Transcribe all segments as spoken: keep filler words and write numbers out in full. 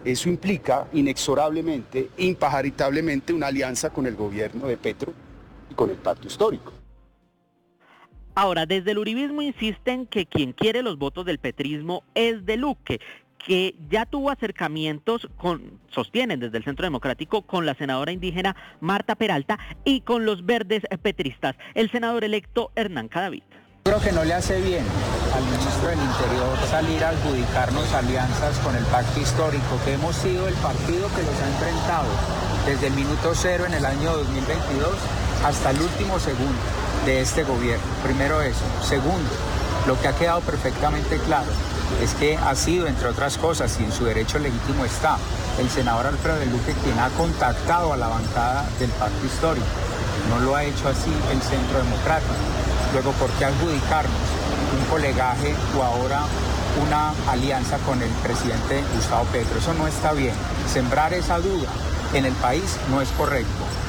Eso implica inexorablemente, imparentablemente, una alianza con el gobierno de Petro y con el pacto histórico. Ahora, desde el uribismo insisten que quien quiere los votos del petrismo es de Luque, que ya tuvo acercamientos con, sostienen desde el Centro Democrático, con la senadora indígena Marta Peralta y con los verdes petristas, el senador electo Hernán Cadavid. Creo que no le hace bien al ministro del Interior salir a adjudicarnos alianzas con el pacto histórico, que hemos sido el partido que los ha enfrentado desde el minuto cero en el año dos mil veintidós hasta el último segundo de este gobierno. Primero eso. Segundo, lo que ha quedado perfectamente claro es que ha sido, entre otras cosas, y en su derecho legítimo está, el senador Alfredo de Luque quien ha contactado a la bancada del pacto histórico. No lo ha hecho así el Centro Democrático. Luego, ¿por qué adjudicarnos un colegaje o ahora una alianza con el presidente Gustavo Petro? Eso no está bien. Sembrar esa duda en el país no es correcto.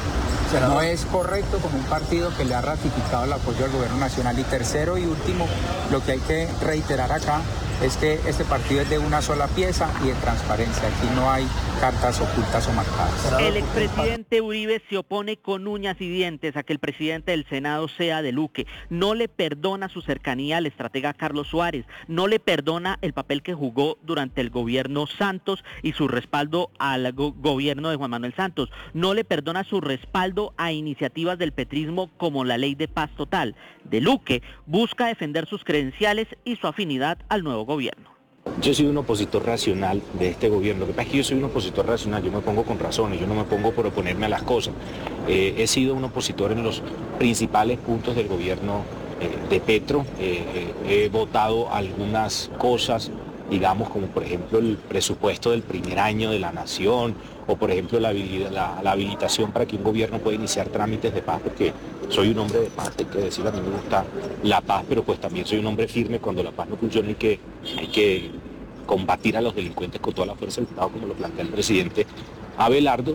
O sea, no es correcto como un partido que le ha ratificado el apoyo al gobierno nacional. Y tercero y último, lo que hay que reiterar acá es que este partido es de una sola pieza y de transparencia. Aquí no hay cartas ocultas o marcadas. El expresidente Uribe se opone con uñas y dientes a que el presidente del Senado sea de Luque. No le perdona su cercanía al estratega Carlos Suárez. No le perdona el papel que jugó durante el gobierno Santos y su respaldo al go- gobierno de Juan Manuel Santos. No le perdona su respaldo a iniciativas del petrismo como la Ley de Paz Total. De Luque busca defender sus credenciales y su afinidad al nuevo gobierno. Yo soy un opositor racional de este gobierno. Lo que pasa es que yo soy un opositor racional, yo me pongo con razones, yo no me pongo por oponerme a las cosas. Eh, he sido un opositor en los principales puntos del gobierno eh, de Petro. Eh, eh, he votado algunas cosas, digamos, como por ejemplo el presupuesto del primer año de la nación, o por ejemplo la, la, la habilitación para que un gobierno pueda iniciar trámites de paz, porque soy un hombre de paz, hay que decir, a mí me gusta la paz, pero pues también soy un hombre firme. Cuando la paz no funciona hay que, hay que combatir a los delincuentes con toda la fuerza del Estado, como lo plantea el presidente Abelardo.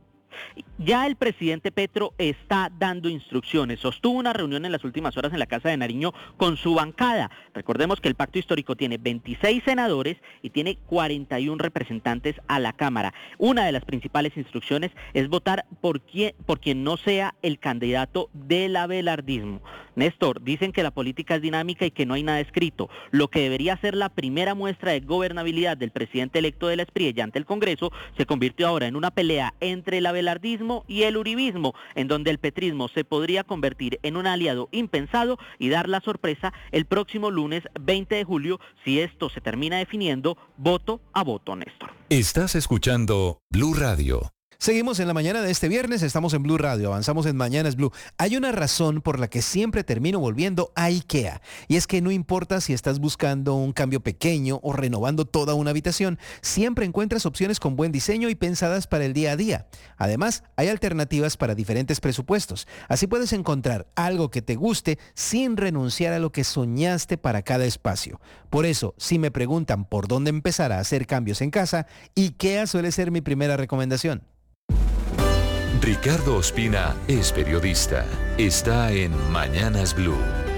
Ya el presidente Petro está dando instrucciones. Sostuvo una reunión en las últimas horas en la Casa de Nariño con su bancada. Recordemos que el pacto histórico tiene veintiséis senadores y tiene cuarenta y uno representantes a la Cámara. Una de las principales instrucciones es votar por quien, por quien no sea el candidato del abelardismo. Néstor, dicen que la política es dinámica y que no hay nada escrito. Lo que debería ser la primera muestra de gobernabilidad del presidente electo de la Espriella ante el Congreso se convirtió ahora en una pelea entre el abelardismo y el uribismo, en donde el petrismo se podría convertir en un aliado impensado y dar la sorpresa el próximo lunes veinte de julio si esto se termina definiendo voto a voto, Néstor. Estás escuchando Blue Radio. Seguimos en la mañana de este viernes, estamos en Blue Radio, avanzamos en Mañanas Blue. Hay una razón por la que siempre termino volviendo a IKEA, y es que no importa si estás buscando un cambio pequeño o renovando toda una habitación, siempre encuentras opciones con buen diseño y pensadas para el día a día. Además, hay alternativas para diferentes presupuestos, así puedes encontrar algo que te guste sin renunciar a lo que soñaste para cada espacio. Por eso, si me preguntan por dónde empezar a hacer cambios en casa, IKEA suele ser mi primera recomendación. Ricardo Ospina es periodista. Está en Mañanas Blue.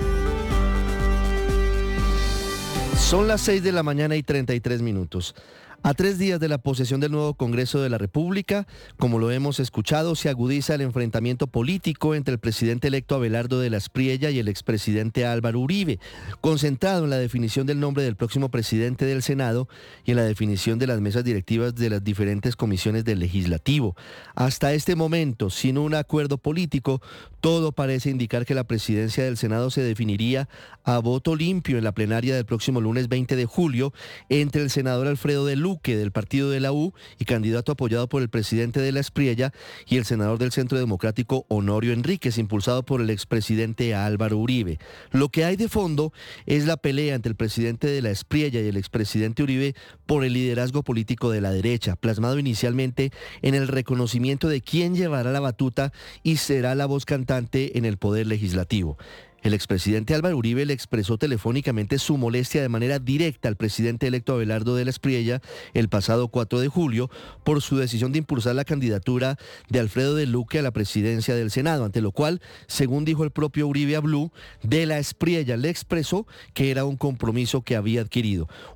Son las seis de la mañana y treinta y tres minutos. A tres días de la posesión del nuevo Congreso de la República, como lo hemos escuchado, se agudiza el enfrentamiento político entre el presidente electo Abelardo de la Espriella y el expresidente Álvaro Uribe, concentrado en la definición del nombre del próximo presidente del Senado y en la definición de las mesas directivas de las diferentes comisiones del Legislativo. Hasta este momento, sin un acuerdo político, todo parece indicar que la presidencia del Senado se definiría a voto limpio en la plenaria del próximo lunes veinte de julio entre el senador Alfredo de Luque del partido de la U y candidato apoyado por el presidente de la Espriella, y el senador del Centro Democrático Honorio Enríquez, impulsado por el expresidente Álvaro Uribe. Lo que hay de fondo es la pelea entre el presidente de la Espriella y el expresidente Uribe por el liderazgo político de la derecha, plasmado inicialmente en el reconocimiento de quién llevará la batuta y será la voz cantante en el poder legislativo. El expresidente Álvaro Uribe le expresó telefónicamente su molestia de manera directa al presidente electo Abelardo de la Espriella el pasado cuatro de julio por su decisión de impulsar la candidatura de Alfredo de Luque a la presidencia del Senado, ante lo cual, según dijo el propio Uribe a Blue, de la Espriella le expresó que era un compromiso que había adquirido.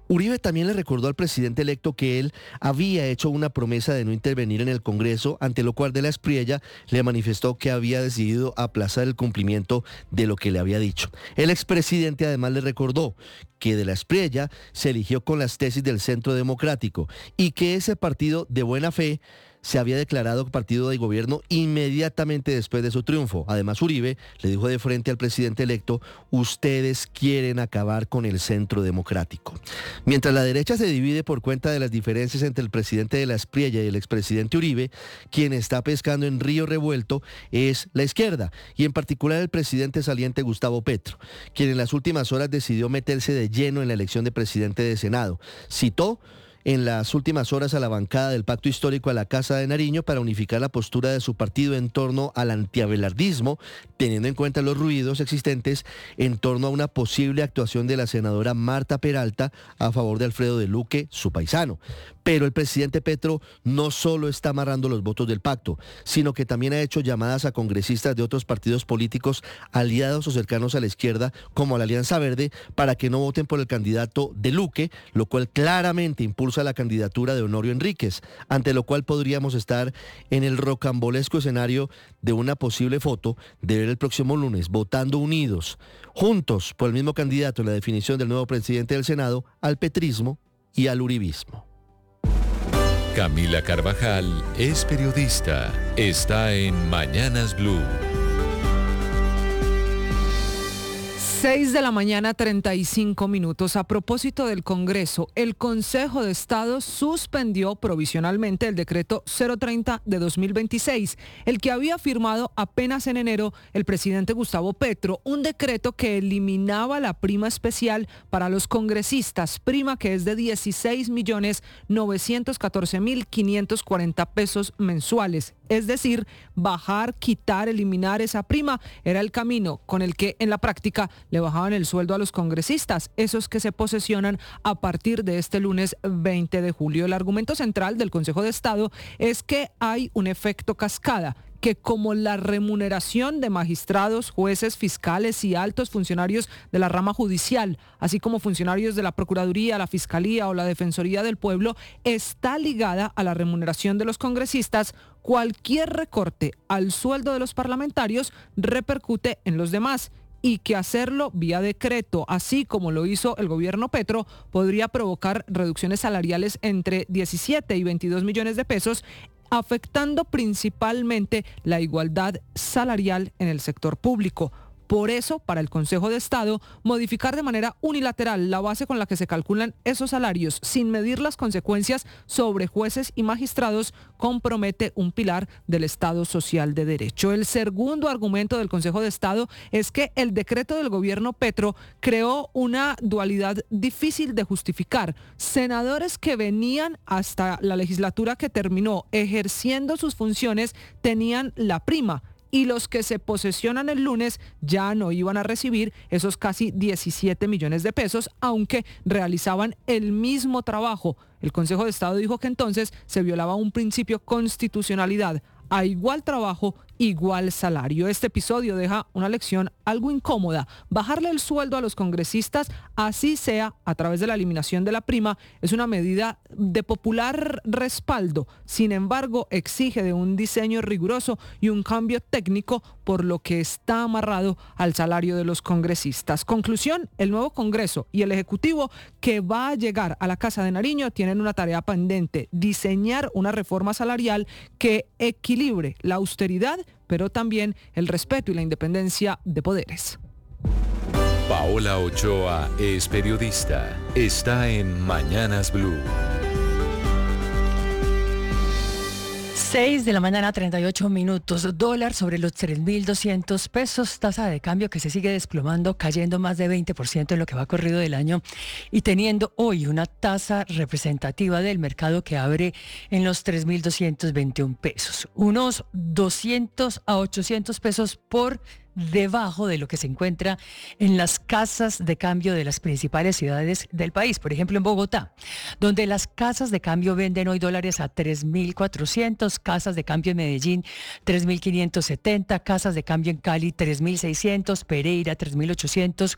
Uribe también le recordó al presidente electo que él había hecho una promesa de no intervenir en el Congreso, ante lo cual de la Espriella le manifestó que había decidido aplazar el cumplimiento de lo que le había dicho. El expresidente además le recordó que de la Espriella se eligió con las tesis del Centro Democrático y que ese partido de buena fe se había declarado partido de gobierno inmediatamente después de su triunfo. Además, Uribe le dijo de frente al presidente electo: ustedes quieren acabar con el Centro Democrático. Mientras la derecha se divide por cuenta de las diferencias entre el presidente de la Espriella y el expresidente Uribe, quien está pescando en río revuelto es la izquierda, y en particular el presidente saliente Gustavo Petro, quien en las últimas horas decidió meterse de lleno en la elección de presidente de Senado. Citó en las últimas horas a la bancada del Pacto Histórico a la Casa de Nariño para unificar la postura de su partido en torno al antiabelardismo, teniendo en cuenta los ruidos existentes en torno a una posible actuación de la senadora Marta Peralta a favor de Alfredo de Luque, su paisano. Pero el presidente Petro no solo está amarrando los votos del pacto, sino que también ha hecho llamadas a congresistas de otros partidos políticos aliados o cercanos a la izquierda, como a la Alianza Verde, para que no voten por el candidato de Luque, lo cual claramente impulsa la candidatura de Honorio Enríquez, ante lo cual podríamos estar en el rocambolesco escenario de una posible foto de ver el próximo lunes votando unidos, juntos por el mismo candidato en la definición del nuevo presidente del Senado, al petrismo y al uribismo. Camila Carvajal es periodista. Está en Mañanas Blue. seis de la mañana, treinta y cinco minutos. A propósito del Congreso, el Consejo de Estado suspendió provisionalmente el decreto cero treinta de dos mil veintiséis, el que había firmado apenas en enero el presidente Gustavo Petro, un decreto que eliminaba la prima especial para los congresistas, prima que es de dieciséis millones novecientos catorce mil quinientos cuarenta pesos mensuales. Es decir, bajar, quitar, eliminar esa prima era el camino con el que en la práctica le bajaban el sueldo a los congresistas, esos que se posesionan a partir de este lunes veinte de julio. El argumento central del Consejo de Estado es que hay un efecto cascada, que como la remuneración de magistrados, jueces, fiscales y altos funcionarios de la rama judicial, así como funcionarios de la Procuraduría, la Fiscalía o la Defensoría del Pueblo, está ligada a la remuneración de los congresistas, cualquier recorte al sueldo de los parlamentarios repercute en los demás, y que hacerlo vía decreto, así como lo hizo el gobierno Petro, podría provocar reducciones salariales entre diecisiete y veintidós millones de pesos, afectando principalmente la igualdad salarial en el sector público. Por eso, para el Consejo de Estado, modificar de manera unilateral la base con la que se calculan esos salarios sin medir las consecuencias sobre jueces y magistrados compromete un pilar del Estado social de derecho. El segundo argumento del Consejo de Estado es que el decreto del gobierno Petro creó una dualidad difícil de justificar. Senadores que venían hasta la legislatura que terminó ejerciendo sus funciones tenían la prima, y los que se posesionan el lunes ya no iban a recibir esos casi diecisiete millones de pesos, aunque realizaban el mismo trabajo. El Consejo de Estado dijo que entonces se violaba un principio constitucionalidad: a igual trabajo, igual salario. Este episodio deja una lección algo incómoda. Bajarle el sueldo a los congresistas, así sea a través de la eliminación de la prima, es una medida de popular respaldo. Sin embargo, exige de un diseño riguroso y un cambio técnico, por lo que está amarrado al salario de los congresistas. Conclusión: el nuevo Congreso y el Ejecutivo que va a llegar a la Casa de Nariño tienen una tarea pendiente: diseñar una reforma salarial que equilibre la austeridad, pero también el respeto y la independencia de poderes. Paola Ochoa es periodista. Está en Mañanas Blue. seis de la mañana, treinta y ocho minutos. Dólar sobre los tres mil doscientos pesos. Tasa de cambio que se sigue desplomando, cayendo más de veinte por ciento en lo que va corrido del año y teniendo hoy una tasa representativa del mercado que abre en los tres mil doscientos veintiún pesos. Unos doscientos a ochocientos pesos por debajo de lo que se encuentra en las casas de cambio de las principales ciudades del país. Por ejemplo, en Bogotá, donde las casas de cambio venden hoy dólares a tres mil cuatrocientos, casas de cambio en Medellín tres mil quinientos setenta, casas de cambio en Cali tres mil seiscientos, Pereira tres mil ochocientos,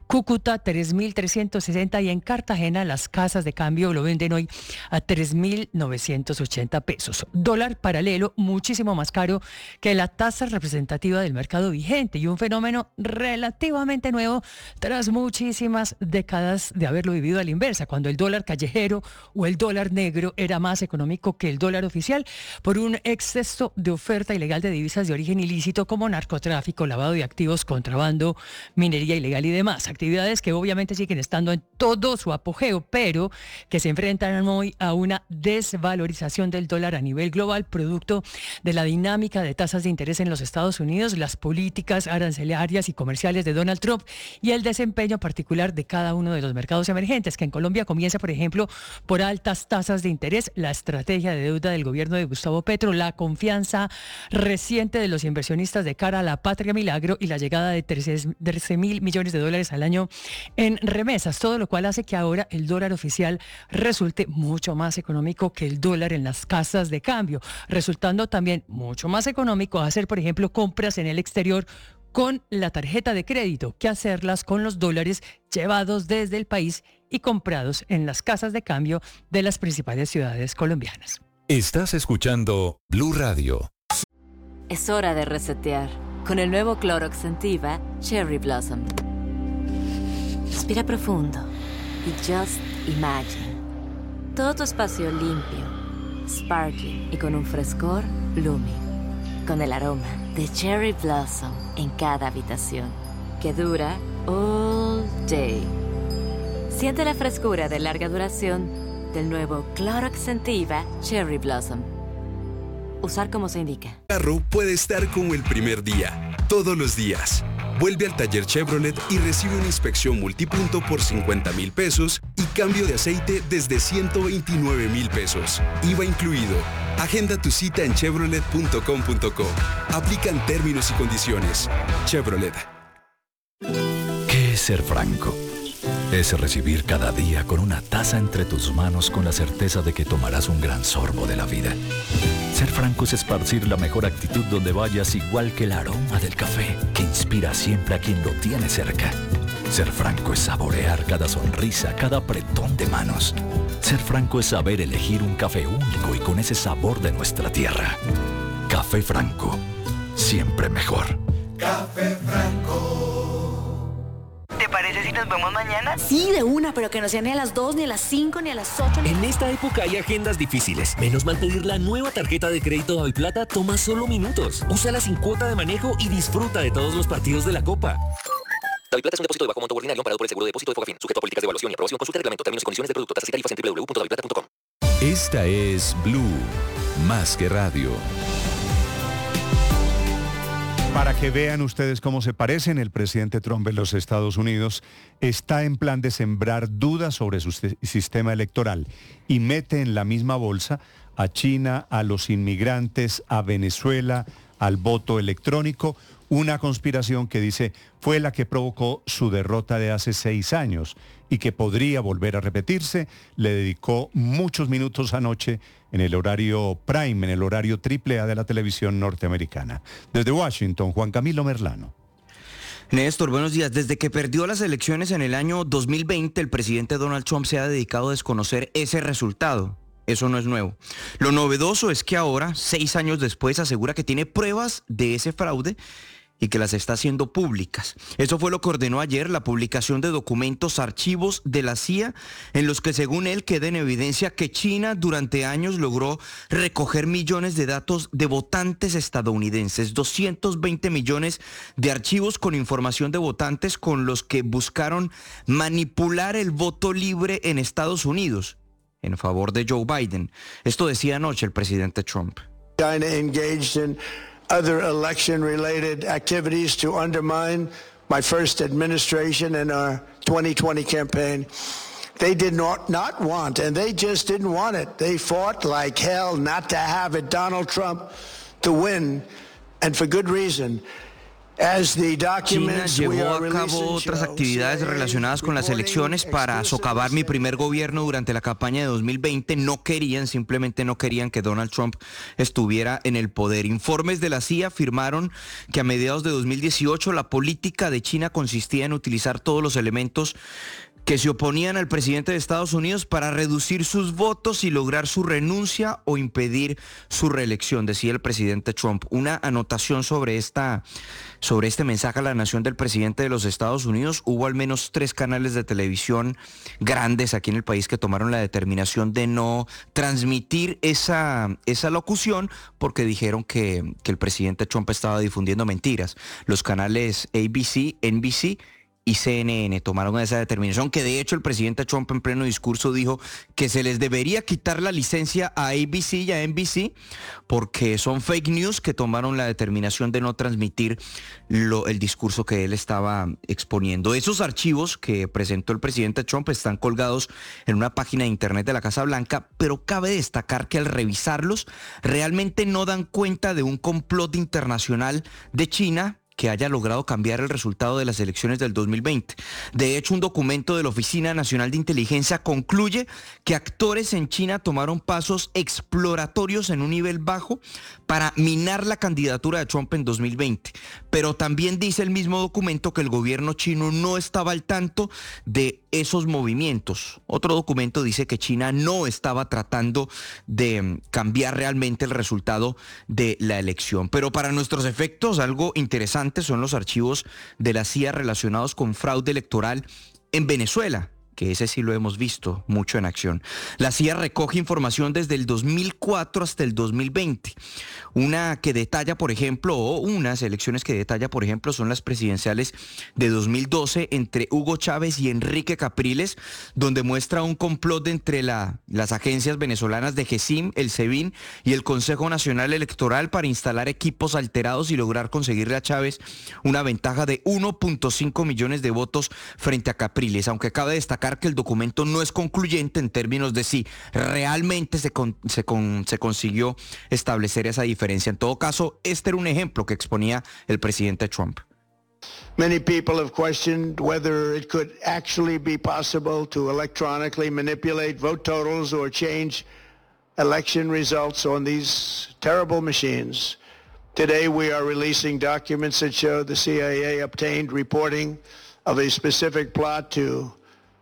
Cúcuta tres mil trescientos sesenta y en Cartagena las casas de cambio lo venden hoy a tres mil novecientos ochenta pesos. Dólar paralelo muchísimo más caro que la tasa representativa del mercado vigente y un fenómeno relativamente nuevo tras muchísimas décadas de haberlo vivido a la inversa, cuando el dólar callejero o el dólar negro era más económico que el dólar oficial por un exceso de oferta ilegal de divisas de origen ilícito como narcotráfico, lavado de activos, contrabando, minería ilegal y demás. Actividades que obviamente siguen estando en todo su apogeo, pero que se enfrentan hoy a una desvalorización del dólar a nivel global, producto de la dinámica de tasas de interés en los Estados Unidos, las políticas arancelarias y comerciales de Donald Trump y el desempeño particular de cada uno de los mercados emergentes, que en Colombia comienza, por ejemplo, por altas tasas de interés, la estrategia de deuda del gobierno de Gustavo Petro, la confianza reciente de los inversionistas de cara a la patria milagro y la llegada de trece mil millones de dólares al año en remesas, todo lo cual hace que ahora el dólar oficial resulte mucho más económico que el dólar en las casas de cambio, resultando también mucho más económico hacer, por ejemplo, compras en el exterior con la tarjeta de crédito que hacerlas con los dólares llevados desde el país y comprados en las casas de cambio de las principales ciudades colombianas. Estás escuchando Blue Radio. Es hora de resetear con el nuevo Clorox Scentiva Cherry Blossom. Respira profundo y just imagine. Todo tu espacio limpio, sparkling y con un frescor blooming. Con el aroma de Cherry Blossom en cada habitación, que dura all day. Siente la frescura de larga duración del nuevo Clorox Scentiva Cherry Blossom. Usar como se indica. El carro puede estar como el primer día, todos los días. Vuelve al taller Chevrolet y recibe una inspección multipunto por cincuenta mil pesos y cambio de aceite desde ciento veintinueve mil pesos. I V A incluido. Agenda tu cita en chevrolet punto com punto co. Aplican términos y condiciones. Chevrolet. ¿Qué es ser franco? Es recibir cada día con una taza entre tus manos con la certeza de que tomarás un gran sorbo de la vida. Ser franco es esparcir la mejor actitud donde vayas, igual que el aroma del café que inspira siempre a quien lo tiene cerca. Ser franco es saborear cada sonrisa, cada apretón de manos. Ser franco es saber elegir un café único y con ese sabor de nuestra tierra. Café Franco, siempre mejor. Café Franco. ¿Te parece si nos vemos mañana? Sí, de una, pero que no sea ni a las dos, ni a las cinco, ni a las ocho. Ni... En esta época hay agendas difíciles. Menos mal pedir la nueva tarjeta de crédito Daviplata toma solo minutos. Úsala sin cuota de manejo y disfruta de todos los partidos de la Copa. Daviplata es un depósito de bajo monto ordinario amparado por el seguro de depósito de Fogafín, sujeto a políticas de evaluación y aprobación. Consulta el reglamento, términos y condiciones de producto, tasas y tarifas en doble u doble u doble u punto daviplata punto com. Esta es Blue, más que radio. Para que vean ustedes cómo se parecen, el presidente Trump en los Estados Unidos está en plan de sembrar dudas sobre su sistema electoral y mete en la misma bolsa a China, a los inmigrantes, a Venezuela, al voto electrónico, una conspiración que dice fue la que provocó su derrota de hace seis años y que podría volver a repetirse. Le dedicó muchos minutos anoche en el horario prime, en el horario triple A de la televisión norteamericana. Desde Washington, Juan Camilo Merlano. Néstor, buenos días. Desde que perdió las elecciones en el año dos mil veinte, el presidente Donald Trump se ha dedicado a desconocer ese resultado. Eso no es nuevo. Lo novedoso es que ahora, seis años después, asegura que tiene pruebas de ese fraude y que las está haciendo públicas. Eso fue lo que ordenó ayer la publicación de documentos, archivos de la C I A, en los que según él queda en evidencia que China durante años logró recoger millones de datos de votantes estadounidenses, doscientos veinte millones de archivos con información de votantes con los que buscaron manipular el voto libre en Estados Unidos en favor de Joe Biden. Esto decía anoche el presidente Trump. China engaged in other election-related activities to undermine my first administration and our twenty twenty campaign. They did not, not want, and they just didn't want it. They fought like hell not to have it, Donald Trump, to win, and for good reason. China llevó a cabo otras actividades relacionadas con las elecciones para socavar mi primer gobierno durante la campaña de dos mil veinte. No querían, simplemente no querían que Donald Trump estuviera en el poder. Informes de la C I A afirmaron que a mediados de dos mil dieciocho la política de China consistía en utilizar todos los elementos que se oponían al presidente de Estados Unidos para reducir sus votos y lograr su renuncia o impedir su reelección, decía el presidente Trump. Una anotación sobre esta, sobre este mensaje a la nación del presidente de los Estados Unidos: hubo al menos tres canales de televisión grandes aquí en el país que tomaron la determinación de no transmitir esa, esa locución porque dijeron que, que el presidente Trump estaba difundiendo mentiras. Los canales A B C, N B C y C N N tomaron esa determinación, que de hecho el presidente Trump en pleno discurso dijo que se les debería quitar la licencia a A B C y a N B C porque son fake news, que tomaron la determinación de no transmitir lo, el discurso que él estaba exponiendo. Esos archivos que presentó el presidente Trump están colgados en una página de internet de la Casa Blanca, pero cabe destacar que al revisarlos realmente no dan cuenta de un complot internacional de China que haya logrado cambiar el resultado de las elecciones del dos mil veinte. De hecho, un documento de la Oficina Nacional de Inteligencia concluye que actores en China tomaron pasos exploratorios en un nivel bajo para minar la candidatura de Trump en dos mil veinte. Pero también dice el mismo documento que el gobierno chino no estaba al tanto de esos movimientos. Otro documento dice que China no estaba tratando de cambiar realmente el resultado de la elección. Pero para nuestros efectos, algo interesante son los archivos de la C I A relacionados con fraude electoral en Venezuela, que ese sí lo hemos visto mucho en acción. La C I A recoge información desde el dos mil cuatro hasta el dos mil veinte. Una que detalla, por ejemplo, o unas elecciones que detalla, por ejemplo, son las presidenciales de dos mil doce entre Hugo Chávez y Enrique Capriles, donde muestra un complot entre la, las agencias venezolanas de GESIM, el SEBIN y el Consejo Nacional Electoral para instalar equipos alterados y lograr conseguirle a Chávez una ventaja de uno punto cinco millones de votos frente a Capriles, aunque cabe destacar que el documento no es concluyente en términos de si realmente se, con, se, con, se consiguió establecer esa diferencia. En todo caso, este era un ejemplo que exponía el presidente Trump. Many people have questioned whether it could actually be possible to electronically manipulate vote totals or change election results on these terrible machines. Today we are releasing documents that show the C I A obtained reporting of a specific plot to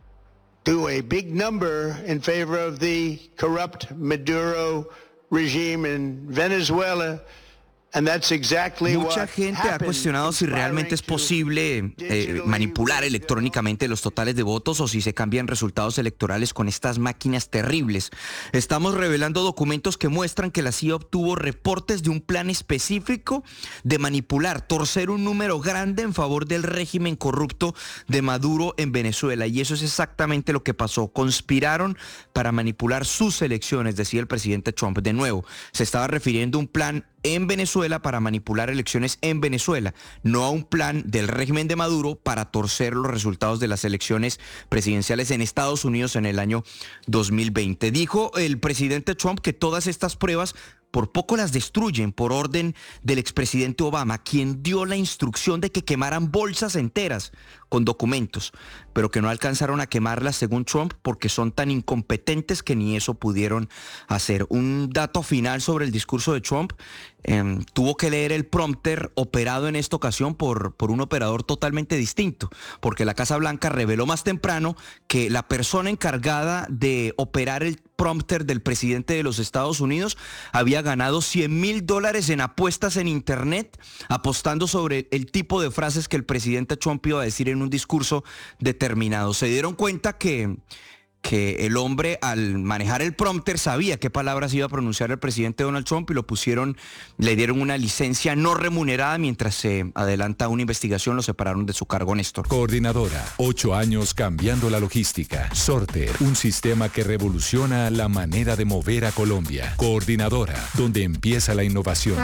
do a big number in favor of the corrupt Maduro regime in Venezuela. And that's exactly Mucha what gente ha cuestionado si realmente es posible eh, manipular electrónicamente los totales de votos o si se cambian resultados electorales con estas máquinas terribles. Estamos revelando documentos que muestran que la C I A obtuvo reportes de un plan específico de manipular, torcer un número grande en favor del régimen corrupto de Maduro en Venezuela. Y eso es exactamente lo que pasó. Conspiraron para manipular sus elecciones, decía el presidente Trump. De nuevo, se estaba refiriendo a un plan en Venezuela para manipular elecciones en Venezuela, no a un plan del régimen de Maduro para torcer los resultados de las elecciones presidenciales en Estados Unidos en el año dos mil veinte. Dijo el presidente Trump que todas estas pruebas por poco las destruyen por orden del expresidente Obama, quien dio la instrucción de que quemaran bolsas enteras con documentos, pero que no alcanzaron a quemarlas según Trump porque son tan incompetentes que ni eso pudieron hacer. Un dato final sobre el discurso de Trump: eh, tuvo que leer el prompter operado en esta ocasión por, por un operador totalmente distinto, porque la Casa Blanca reveló más temprano que la persona encargada de operar el prompter del presidente de los Estados Unidos había ganado cien mil dólares en apuestas en internet, apostando sobre el tipo de frases que el presidente Trump iba a decir en un discurso determinado. Se dieron cuenta que, que el hombre, al manejar el prompter, sabía qué palabras iba a pronunciar el presidente Donald Trump y lo pusieron, le dieron una licencia no remunerada mientras se adelanta una investigación. Lo separaron de su cargo, Néstor. Coordinadora, ocho años cambiando la logística. Sorter, un sistema que revoluciona la manera de mover a Colombia. Coordinadora, donde empieza la innovación.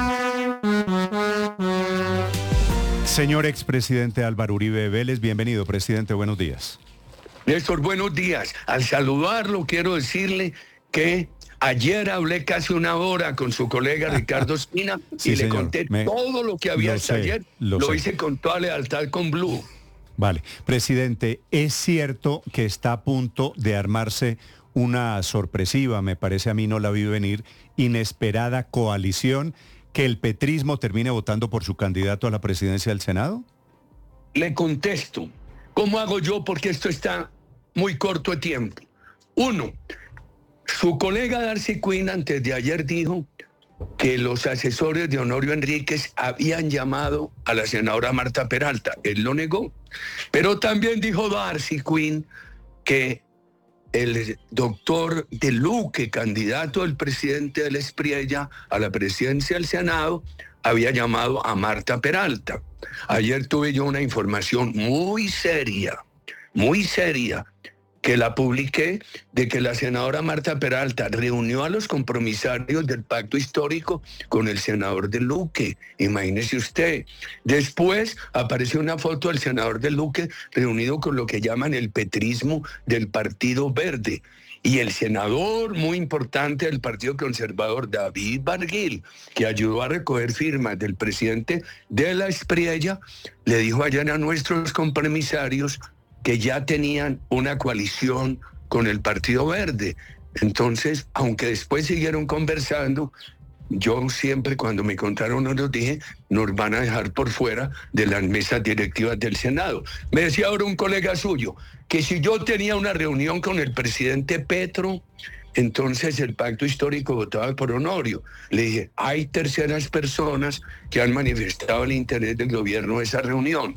Señor expresidente Álvaro Uribe Vélez, bienvenido, presidente, buenos días. Néstor, buenos días. Al saludarlo quiero decirle que Ayer hablé casi una hora con su colega Ricardo Espina sí, y señor, le conté me, todo lo que había lo hasta sé, ayer. Lo, lo sé. hice con toda lealtad con Blue. Vale. Presidente, ¿es cierto que está a punto de armarse una sorpresiva, me parece a mí no la vi venir, inesperada coalición, que el petrismo termine votando por su candidato a la presidencia del Senado? Le contesto. ¿Cómo hago yo? Porque esto está muy corto de tiempo. Uno, su colega Darcy Quinn antes de ayer dijo que los asesores de Honorio Enríquez habían llamado a la senadora Marta Peralta. Él lo negó. Pero también dijo Darcy Quinn que el doctor De Luque, candidato del presidente del Espriella a la presidencia del Senado, había llamado a Marta Peralta. Ayer tuve yo una información muy seria, muy seria, que la publiqué, de que la senadora Marta Peralta reunió a los compromisarios del pacto histórico con el senador De Luque. Imagínese usted. Después apareció una foto del senador De Luque reunido con lo que llaman el petrismo del Partido Verde. Y el senador muy importante del Partido Conservador, David Barguil, que ayudó a recoger firmas del presidente de la Espriella, le dijo ayer a nuestros compromisarios que ya tenían una coalición con el Partido Verde. Entonces, aunque después siguieron conversando, yo siempre cuando me contaron nos dije, nos van a dejar por fuera de las mesas directivas del Senado. Me decía ahora un colega suyo, que si yo tenía una reunión con el presidente Petro, entonces el pacto histórico votaba por Honorio. Le dije, hay terceras personas que han manifestado el interés del gobierno de esa reunión.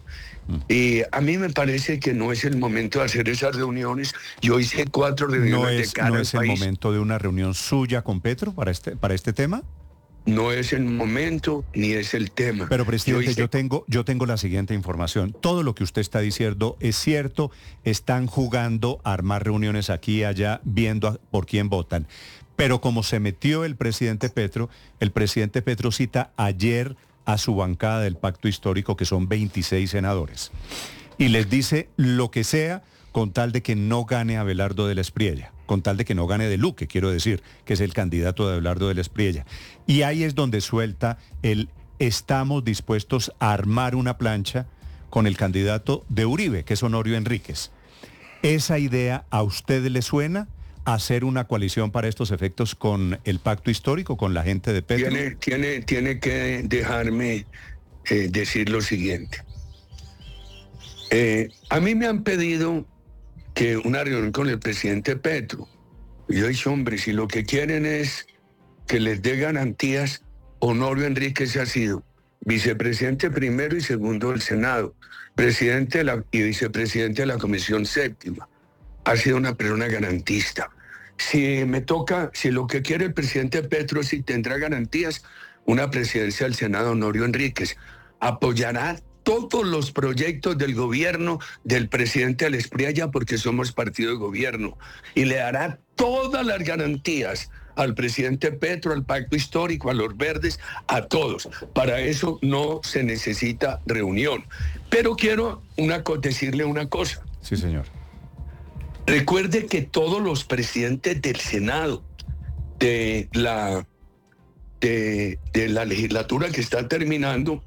Y a mí me parece que no es el momento de hacer esas reuniones. Yo hice cuatro reuniones ¿No es, de cara ¿no al es el país. momento de una reunión suya con Petro para este, para este tema? No es el momento ni es el tema. Pero, presidente, yo, hice... yo, tengo, yo tengo la siguiente información. Todo lo que usted está diciendo es cierto. Están jugando a armar reuniones aquí y allá, viendo a, por quién votan. Pero como se metió el presidente Petro, el presidente Petro cita ayer a su bancada del pacto histórico, que son veintiséis senadores, y les dice lo que sea con tal de que no gane Abelardo de la Espriella, con tal de que no gane De Luque, quiero decir, que es el candidato de Abelardo de la Espriella. Y ahí es donde suelta el estamos dispuestos a armar una plancha con el candidato de Uribe, que es Honorio Enríquez. ¿Esa idea a usted le suena? ¿Hacer una coalición para estos efectos con el pacto histórico, con la gente de Petro? Tiene, tiene, tiene que dejarme eh, decir lo siguiente. Eh, a mí me han pedido que una reunión con el presidente Petro. Y yo he dicho, hombre, si lo que quieren es que les dé garantías, Honorio Enríquez ha sido vicepresidente primero y segundo del Senado, presidente de la, y vicepresidente de la Comisión Séptima. Ha sido una persona garantista. Si me toca, si lo que quiere el presidente Petro, si tendrá garantías, una presidencia del Senado, Honorio Enríquez, apoyará todos los proyectos del gobierno del presidente del Espriella porque somos partido de gobierno y le dará todas las garantías al presidente Petro, al pacto histórico, a los verdes, a todos. Para eso no se necesita reunión. Pero quiero una, decirle una cosa. Sí, señor. Recuerde que todos los presidentes del Senado de la, de, de la legislatura que está terminando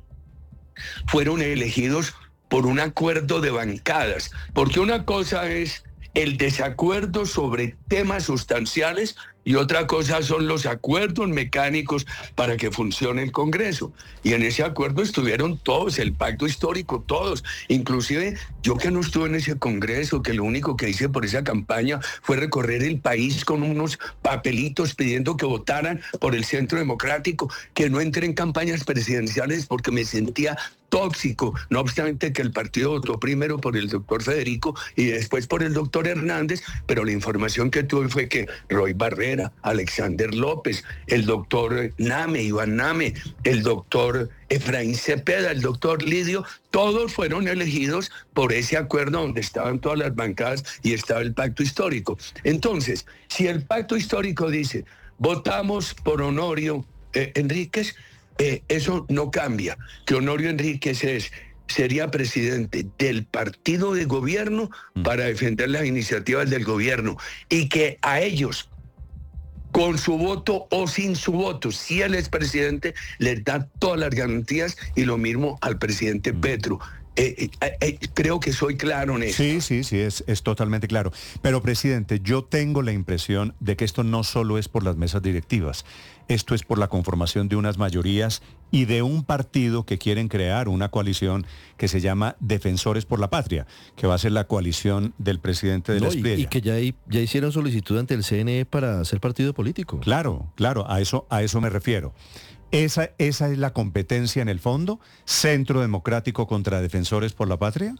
fueron elegidos por un acuerdo de bancadas, porque una cosa es el desacuerdo sobre temas sustanciales y otra cosa son los acuerdos mecánicos para que funcione el Congreso. Y en ese acuerdo estuvieron todos, el pacto histórico, todos. Inclusive yo que no estuve en ese Congreso, que lo único que hice por esa campaña fue recorrer el país con unos papelitos pidiendo que votaran por el Centro Democrático, que no entré en campañas presidenciales porque me sentía tóxico, no obstante que el partido votó primero por el doctor Federico y después por el doctor Hernández, pero la información que tuve fue que Roy Barrera, Alexander López, el doctor Name, Iván Name, el doctor Efraín Cepeda, el doctor Lidio, todos fueron elegidos por ese acuerdo donde estaban todas las bancadas y estaba el pacto histórico. Entonces, si el pacto histórico dice, votamos por Honorio eh, Enríquez, Eh, eso no cambia, que Honorio Enríquez es, sería presidente del partido de gobierno para defender las iniciativas del gobierno y que a ellos con su voto o sin su voto. Si él es presidente, le da todas las garantías, y lo mismo al presidente Petro. Eh, eh, eh, creo que soy claro en eso. Sí, sí, sí, es, es totalmente claro. Pero, presidente, yo tengo la impresión de que esto no solo es por las mesas directivas, esto es por la conformación de unas mayorías y de un partido que quieren crear una coalición que se llama Defensores por la Patria, que va a ser la coalición del presidente de la No, y, Espriella. y que ya, hay- ya hicieron solicitud ante el C N E para ser partido político. Claro, claro, a eso, a eso me refiero. Esa, esa es la competencia en el fondo, Centro Democrático contra Defensores por la Patria.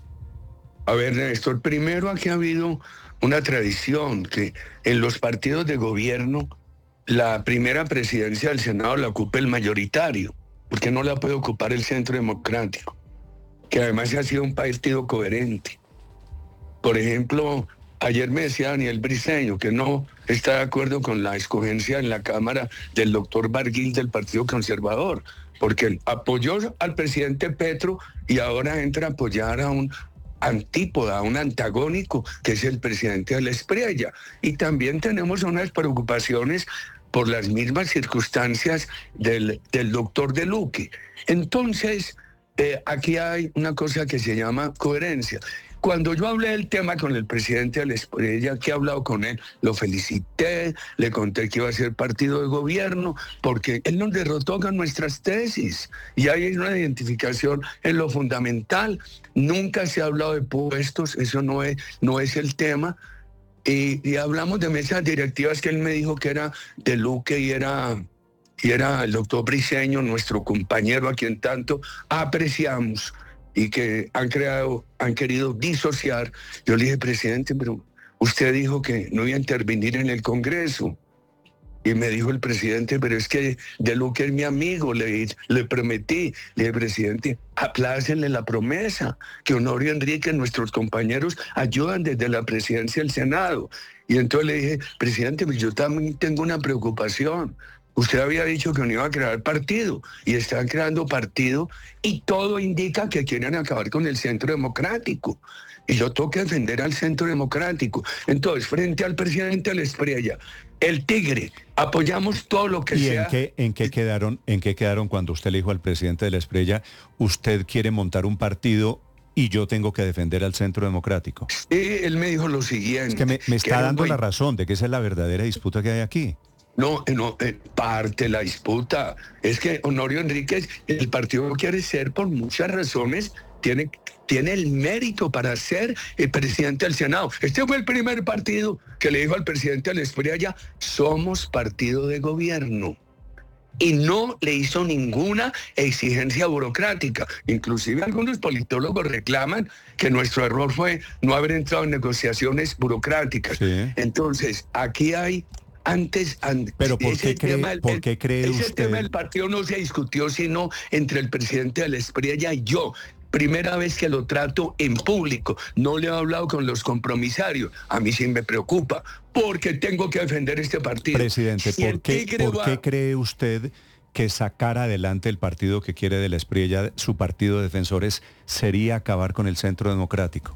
A ver, Néstor, primero aquí ha habido una tradición que en los partidos de gobierno la primera presidencia del Senado la ocupa el mayoritario, porque no la puede ocupar el Centro Democrático, que además ha sido un partido coherente. Por ejemplo, ayer me decía Daniel Briceño que no está de acuerdo con la escogencia en la Cámara del doctor Barguil del Partido Conservador, porque él apoyó al presidente Petro y ahora entra a apoyar a un antípoda, a un antagónico, que es el presidente de la Espriella. Y también tenemos unas preocupaciones por las mismas circunstancias del, del doctor De Luque. Entonces, eh, aquí hay una cosa que se llama coherencia. Cuando yo hablé del tema con el presidente de la Espriella, que he hablado con él, lo felicité, le conté que iba a ser partido de gobierno, porque él nos derrotó con nuestras tesis. Y hay una identificación en lo fundamental. Nunca se ha hablado de puestos, eso no es, no es el tema. Y, y hablamos de mesas directivas que él me dijo que era De Luque y era, y era el doctor Briceño, nuestro compañero, a quien tanto apreciamos, y que han creado, han querido disociar. Yo le dije, presidente, pero usted dijo que no iba a intervenir en el Congreso. Y me dijo el presidente, pero es que De Luque es mi amigo, le, le prometí. Le dije, presidente, aplácenle la promesa, que Honorio Enrique, nuestros compañeros, ayudan desde la presidencia del Senado. Y entonces le dije, presidente, pues yo también tengo una preocupación. Usted había dicho que no iba a crear partido, y están creando partido, y todo indica que quieren acabar con el Centro Democrático. Y yo tengo que defender al Centro Democrático. Entonces, frente al presidente de la Espriella, el tigre, apoyamos todo lo que ¿Y sea. en qué, en qué quedaron, en qué quedaron cuando usted le dijo al presidente de la Espriella, usted quiere montar un partido y yo tengo que defender al Centro Democrático? Sí, él me dijo lo siguiente. Es que me, me que está era dando muy- la razón de que esa es la verdadera disputa que hay aquí. No, no, eh, parte de la disputa. Es que Honorio Enríquez, el partido quiere ser por muchas razones, tiene, tiene el mérito para ser el presidente del Senado. Este fue el primer partido que le dijo al presidente de la Espriella, somos partido de gobierno. Y no le hizo ninguna exigencia burocrática. Inclusive algunos politólogos reclaman que nuestro error fue no haber entrado en negociaciones burocráticas. Sí. Entonces, aquí hay antes... an- Pero ¿por ese qué cree, tema del- por qué cree ese usted? tema del partido no se discutió sino entre el presidente de la Espriella y yo. Primera vez que lo trato en público. No le he hablado con los compromisarios. A mí sí me preocupa, porque tengo que defender este partido. Presidente, Si el ¿por qué, Tigre ¿por va- qué cree usted que sacar adelante el partido que quiere de la Espriella, su partido de defensores, sería acabar con el Centro Democrático?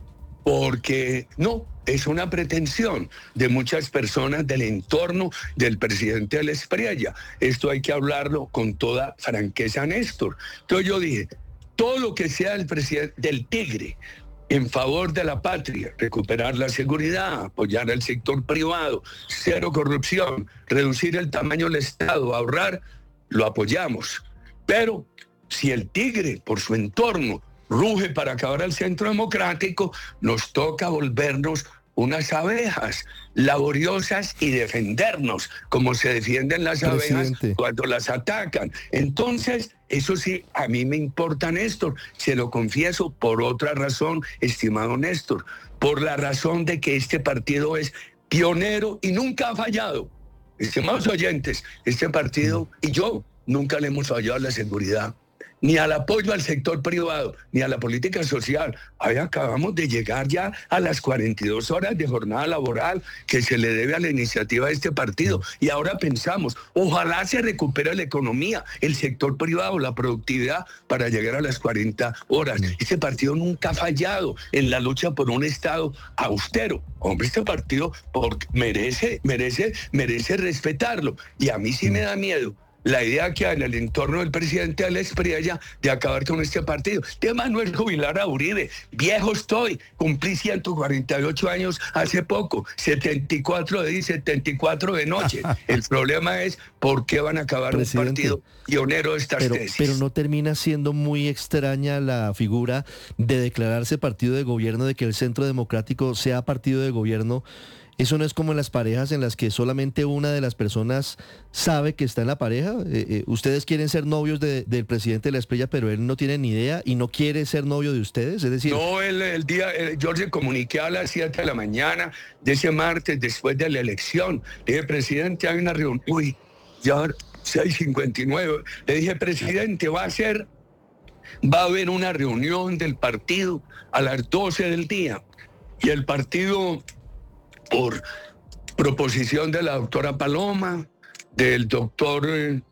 Porque no, es una pretensión de muchas personas del entorno del presidente de la Espriella. Esto hay que hablarlo con toda franqueza, Néstor. Entonces yo dije, todo lo que sea del presidente del Tigre en favor de la patria, recuperar la seguridad, apoyar al sector privado, cero corrupción, reducir el tamaño del Estado, ahorrar, lo apoyamos. Pero si el Tigre, por su entorno, ruge para acabar al Centro Democrático, nos toca volvernos unas abejas laboriosas y defendernos, como se defienden las abejas Presidente. cuando las atacan. Entonces, eso sí, a mí me importa, Néstor, se lo confieso por otra razón, estimado Néstor, por la razón de que este partido es pionero y nunca ha fallado. Estimados oyentes, este partido y yo nunca le hemos fallado a la seguridad. ni al apoyo al sector privado, ni a la política social. Ahí acabamos de llegar ya a las cuarenta y dos horas de jornada laboral que se le debe a la iniciativa de este partido. Y ahora pensamos, ojalá se recupere la economía, el sector privado, la productividad para llegar a las cuarenta horas. Este partido nunca ha fallado en la lucha por un Estado austero. Hombre, este partido por, merece, merece, merece respetarlo. Y a mí sí me da miedo la idea que hay en el entorno del presidente de la Espriella de acabar con este partido. El tema no es jubilar a Uribe. Viejo estoy, cumplí ciento cuarenta y ocho años hace poco, setenta y cuatro de día, setenta y cuatro de noche. El problema es por qué van a acabar Presidente, un partido pionero de estas pero, tesis. Pero no termina siendo muy extraña la figura de declararse partido de gobierno, de que el Centro Democrático sea partido de gobierno. ¿Eso no es como en las parejas en las que solamente una de las personas sabe que está en la pareja? Eh, eh, ustedes quieren ser novios de, del presidente de la Espriella, pero él no tiene ni idea y no quiere ser novio de ustedes, es decir... No, el, el día, el, yo le comuniqué a las siete de la mañana de ese martes, después de la elección. Le dije, presidente, hay una reunión. Uy, ya seis cincuenta y nueve. Le dije, presidente, va a ser... Va a haber una reunión del partido a las doce del día. Y el partido... por proposición de la doctora Paloma, del doctor,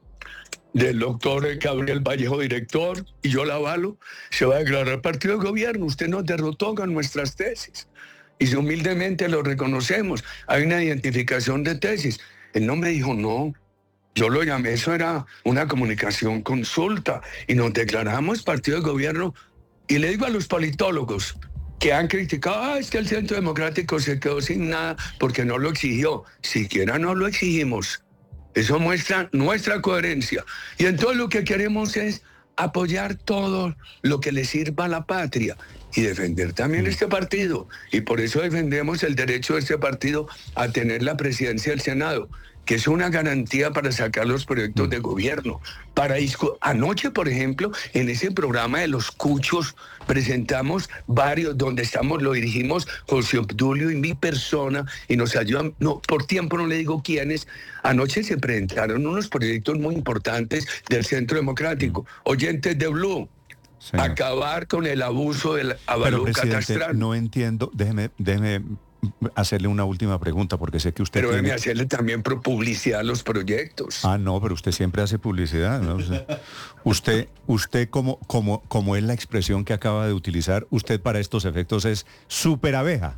del doctor Gabriel Vallejo, director, y yo la avalo, se va a declarar partido de gobierno. Usted nos derrotó con nuestras tesis. Y humildemente lo reconocemos. Hay una identificación de tesis. Él no me dijo no. Yo lo llamé, eso era una comunicación consulta. Y nos declaramos partido de gobierno. Y le digo a los politólogos que han criticado, ah, es que el Centro Democrático se quedó sin nada porque no lo exigió. Siquiera no lo exigimos. Eso muestra nuestra coherencia. Y entonces lo que queremos es apoyar todo lo que le sirva a la patria y defender también este partido. Y por eso defendemos el derecho de este partido a tener la presidencia del Senado, que es una garantía para sacar los proyectos de gobierno. Para anoche, por ejemplo, en ese programa de los cuchos, presentamos varios, donde estamos, lo dirigimos José Obdulio y mi persona, y nos ayudan, no, por tiempo no le digo quiénes. Anoche se presentaron unos proyectos muy importantes del Centro Democrático. Oyentes de Blue, señor, acabar con el abuso del avalúo catastral. No entiendo, déjeme, déjeme hacerle una última pregunta, porque sé que usted Pero tiene... déjeme hacerle también pro publicidad a los proyectos. Ah, no, pero usted siempre hace publicidad, ¿no? O sea, usted, usted como, como, como es la expresión que acaba de utilizar, usted para estos efectos es súper abeja.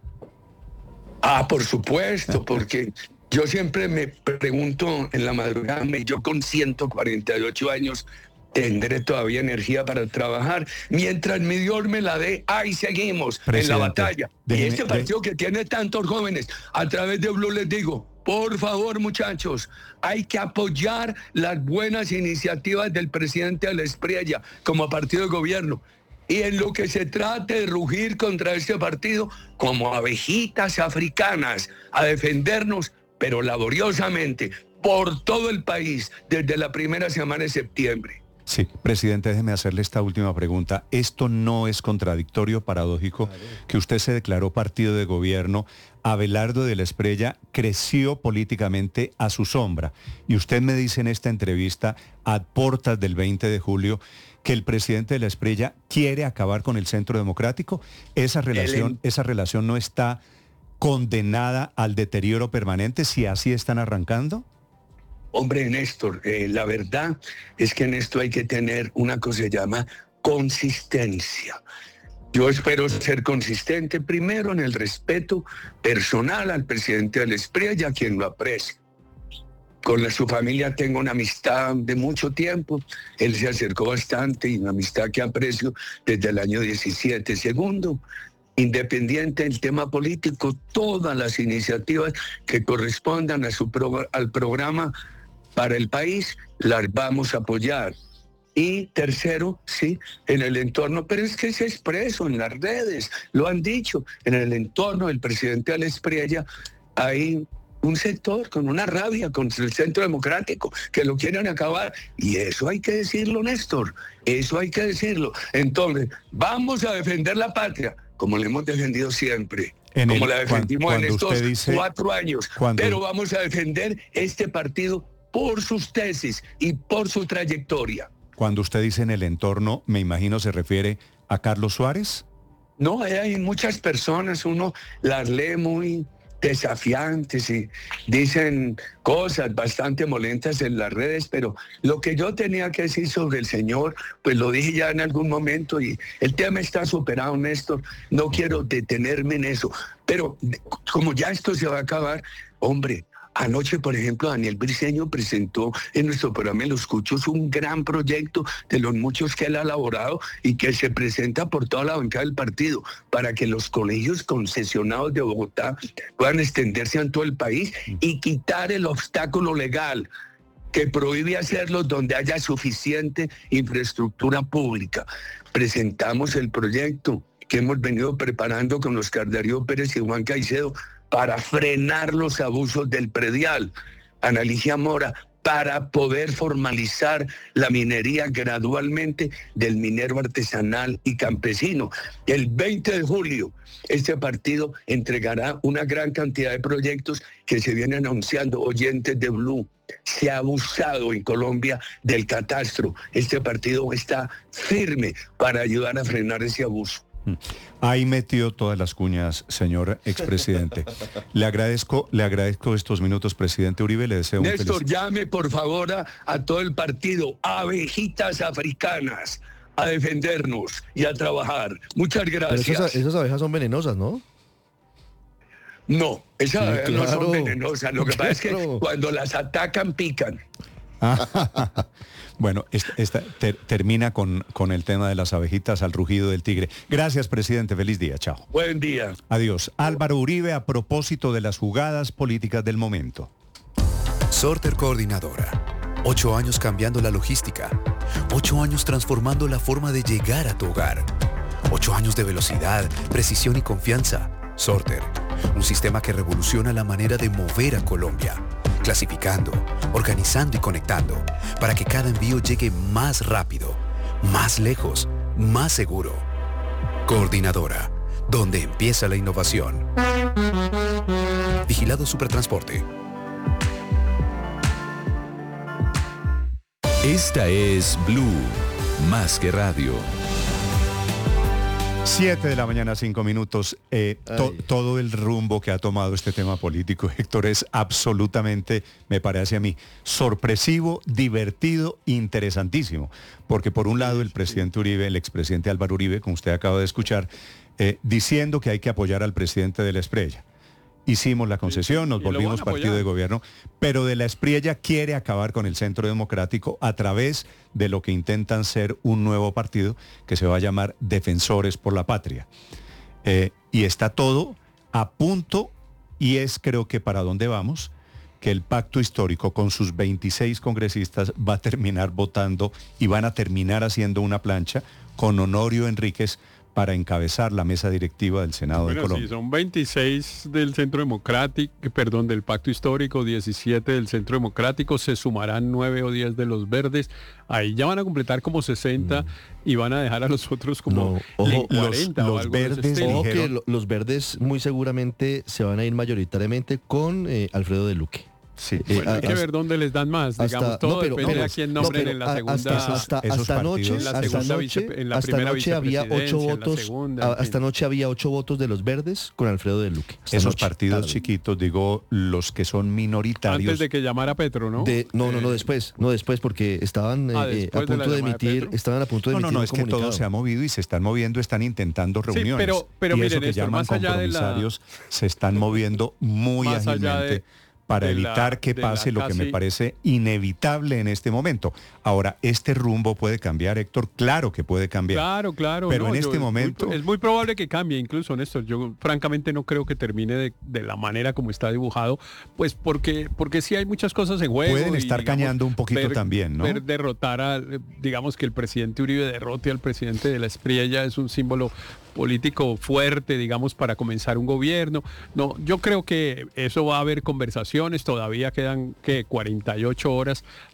Ah, por supuesto, porque yo siempre me pregunto en la madrugada, yo con ciento cuarenta y ocho años, ¿tendré todavía energía para trabajar? Mientras mi Dios me la dé, ahí seguimos, Presidente, en la batalla. Déjeme, y este partido de... que tiene tantos jóvenes, a través de Blue les digo, por favor, muchachos, hay que apoyar las buenas iniciativas del presidente de la Espriella como partido de gobierno. Y en lo que se trate de rugir contra este partido, como abejitas africanas, a defendernos, pero laboriosamente, por todo el país, desde la primera semana de septiembre. Sí, presidente, déjeme hacerle esta última pregunta. ¿Esto no es contradictorio, paradójico, que usted se declaró partido de gobierno, Abelardo de la Espriella creció políticamente a su sombra? Y usted me dice en esta entrevista, a puertas del veinte de julio, que el presidente de la Espriella quiere acabar con el Centro Democrático. ¿Esa relación, esa relación no está condenada al deterioro permanente si así están arrancando? Hombre, Néstor, eh, la verdad es que en esto hay que tener una cosa que se llama consistencia. Yo espero ser consistente primero en el respeto personal al presidente de la Espriella, a quien lo aprecio. Con la, su familia tengo una amistad de mucho tiempo. Él se acercó bastante y una amistad que aprecio desde el año diecisiete. Segundo, independiente del tema político, todas las iniciativas que correspondan a su pro, al programa para el país, las vamos a apoyar. Y tercero, sí, en el entorno, pero es que se expreso en las redes, lo han dicho, en el entorno del presidente de la Espriella hay un sector con una rabia contra el Centro Democrático, que lo quieren acabar, y eso hay que decirlo, Néstor, eso hay que decirlo. Entonces, vamos a defender la patria, como la hemos defendido siempre. En como el, la defendimos cuando, cuando en estos dice, cuatro años, cuando... pero vamos a defender este partido por sus tesis y por su trayectoria. Cuando usted dice en el entorno, me imagino se refiere a Carlos Suárez. No, hay muchas personas, uno las lee muy desafiantes y dicen cosas bastante molentas en las redes, pero lo que yo tenía que decir sobre el señor, pues lo dije ya en algún momento y el tema está superado, Néstor, no quiero detenerme en eso, pero como ya esto se va a acabar, hombre, anoche, por ejemplo, Daniel Briceño presentó en nuestro programa Los Cuchos un gran proyecto de los muchos que él ha elaborado y que se presenta por toda la bancada del partido para que los colegios concesionados de Bogotá puedan extenderse a todo el país y quitar el obstáculo legal que prohíbe hacerlo donde haya suficiente infraestructura pública. Presentamos el proyecto que hemos venido preparando con Oscar Darío Pérez y Juan Caicedo para frenar los abusos del predial, Ana Ligia Mora, para poder formalizar la minería gradualmente del minero artesanal y campesino. El veinte de julio, este partido entregará una gran cantidad de proyectos que se vienen anunciando, oyentes de Blue. Se ha abusado en Colombia del catastro. Este partido está firme para ayudar a frenar ese abuso. Ahí metió todas las cuñas, señor expresidente. Le agradezco, le agradezco estos minutos, presidente Uribe, le deseo un feliz... Néstor, llame por favor a, a todo el partido, abejitas africanas, a defendernos y a trabajar. Muchas gracias. Pero esas, esas abejas son venenosas, ¿no? No, esas sí, abejas claro. no son venenosas. Lo que Claro. pasa es que cuando las atacan, pican. Bueno, esta, esta, ter, termina con, con el tema de las abejitas al rugido del tigre. Gracias, presidente. Feliz día. Chao. Buen día. Adiós. Álvaro Uribe a propósito de las jugadas políticas del momento. Sorter Coordinadora. Ocho años cambiando la logística. Ocho años transformando la forma de llegar a tu hogar. Ocho años de velocidad, precisión y confianza. Sorter. Un sistema que revoluciona la manera de mover a Colombia. Clasificando, organizando y conectando para que cada envío llegue más rápido, más lejos, más seguro. Coordinadora, donde empieza la innovación. Vigilado Supertransporte. Esta es Blue, más que radio. Siete de la mañana, cinco minutos. Eh, to, todo el rumbo que ha tomado este tema político, Héctor, es absolutamente, me parece a mí, sorpresivo, divertido, interesantísimo. Porque por un lado el presidente Uribe, el expresidente Álvaro Uribe, como usted acaba de escuchar, eh, diciendo que hay que apoyar al presidente de la Espriella. Hicimos la concesión, nos volvimos partido de gobierno, pero de la Espriella quiere acabar con el Centro Democrático a través de lo que intentan ser un nuevo partido que se va a llamar Defensores por la Patria. Eh, y está todo a punto, y es creo que para dónde vamos, que el pacto histórico con sus veintiséis congresistas va a terminar votando y van a terminar haciendo una plancha con Honorio Enríquez para encabezar la mesa directiva del Senado bueno, de Colombia. Sí, son veintiséis del Centro Democrático, perdón, del Pacto Histórico, diecisiete del Centro Democrático, se sumarán nueve o diez de los verdes, ahí ya van a completar como sesenta mm. y van a dejar a los otros como no, ojo, cuarenta los, o los algo verdes, de ojo que lo, los verdes muy seguramente se van a ir mayoritariamente con eh, Alfredo de Luque. Sí. Bueno, hay que ver dónde les dan más, hasta, digamos, todo no, pero, depende no, de a quién nombren no, en la segunda, hasta, hasta, hasta noche, en la hasta segunda noche, vice, en la hasta primera noche había ocho votos, segunda, hasta noche había ocho votos de los verdes con Alfredo de Luque. Esos noche, partidos tarde. chiquitos, digo, los que son minoritarios. Antes de que llamara Petro, ¿no? De, no, no, no, después, no después, porque estaban ah, eh, a punto de, de emitir, de estaban a punto de no, emitir no, no, un es comunicado. que todo se ha movido y se están moviendo, están intentando reuniones. Sí, pero, pero y miren, eso que esto, llaman más allá de la... se están moviendo muy más ágilmente para evitar la, que pase lo casi... que me parece inevitable en este momento. Ahora, ¿este rumbo puede cambiar, Héctor? Claro que puede cambiar. Claro, claro. Pero no, en este yo, momento... Es muy, es muy probable que cambie, incluso, Néstor. Yo francamente no creo que termine de, de la manera como está dibujado, pues porque, porque sí hay muchas cosas en juego. Pueden estar y, digamos, cañando un poquito ver, también, ¿no? Ver derrotar a, digamos que el presidente Uribe derrote al presidente de la Espriella es un símbolo político fuerte, digamos, para comenzar un gobierno. No, yo creo que eso va a haber conversaciones, todavía quedan que cuarenta y ocho horas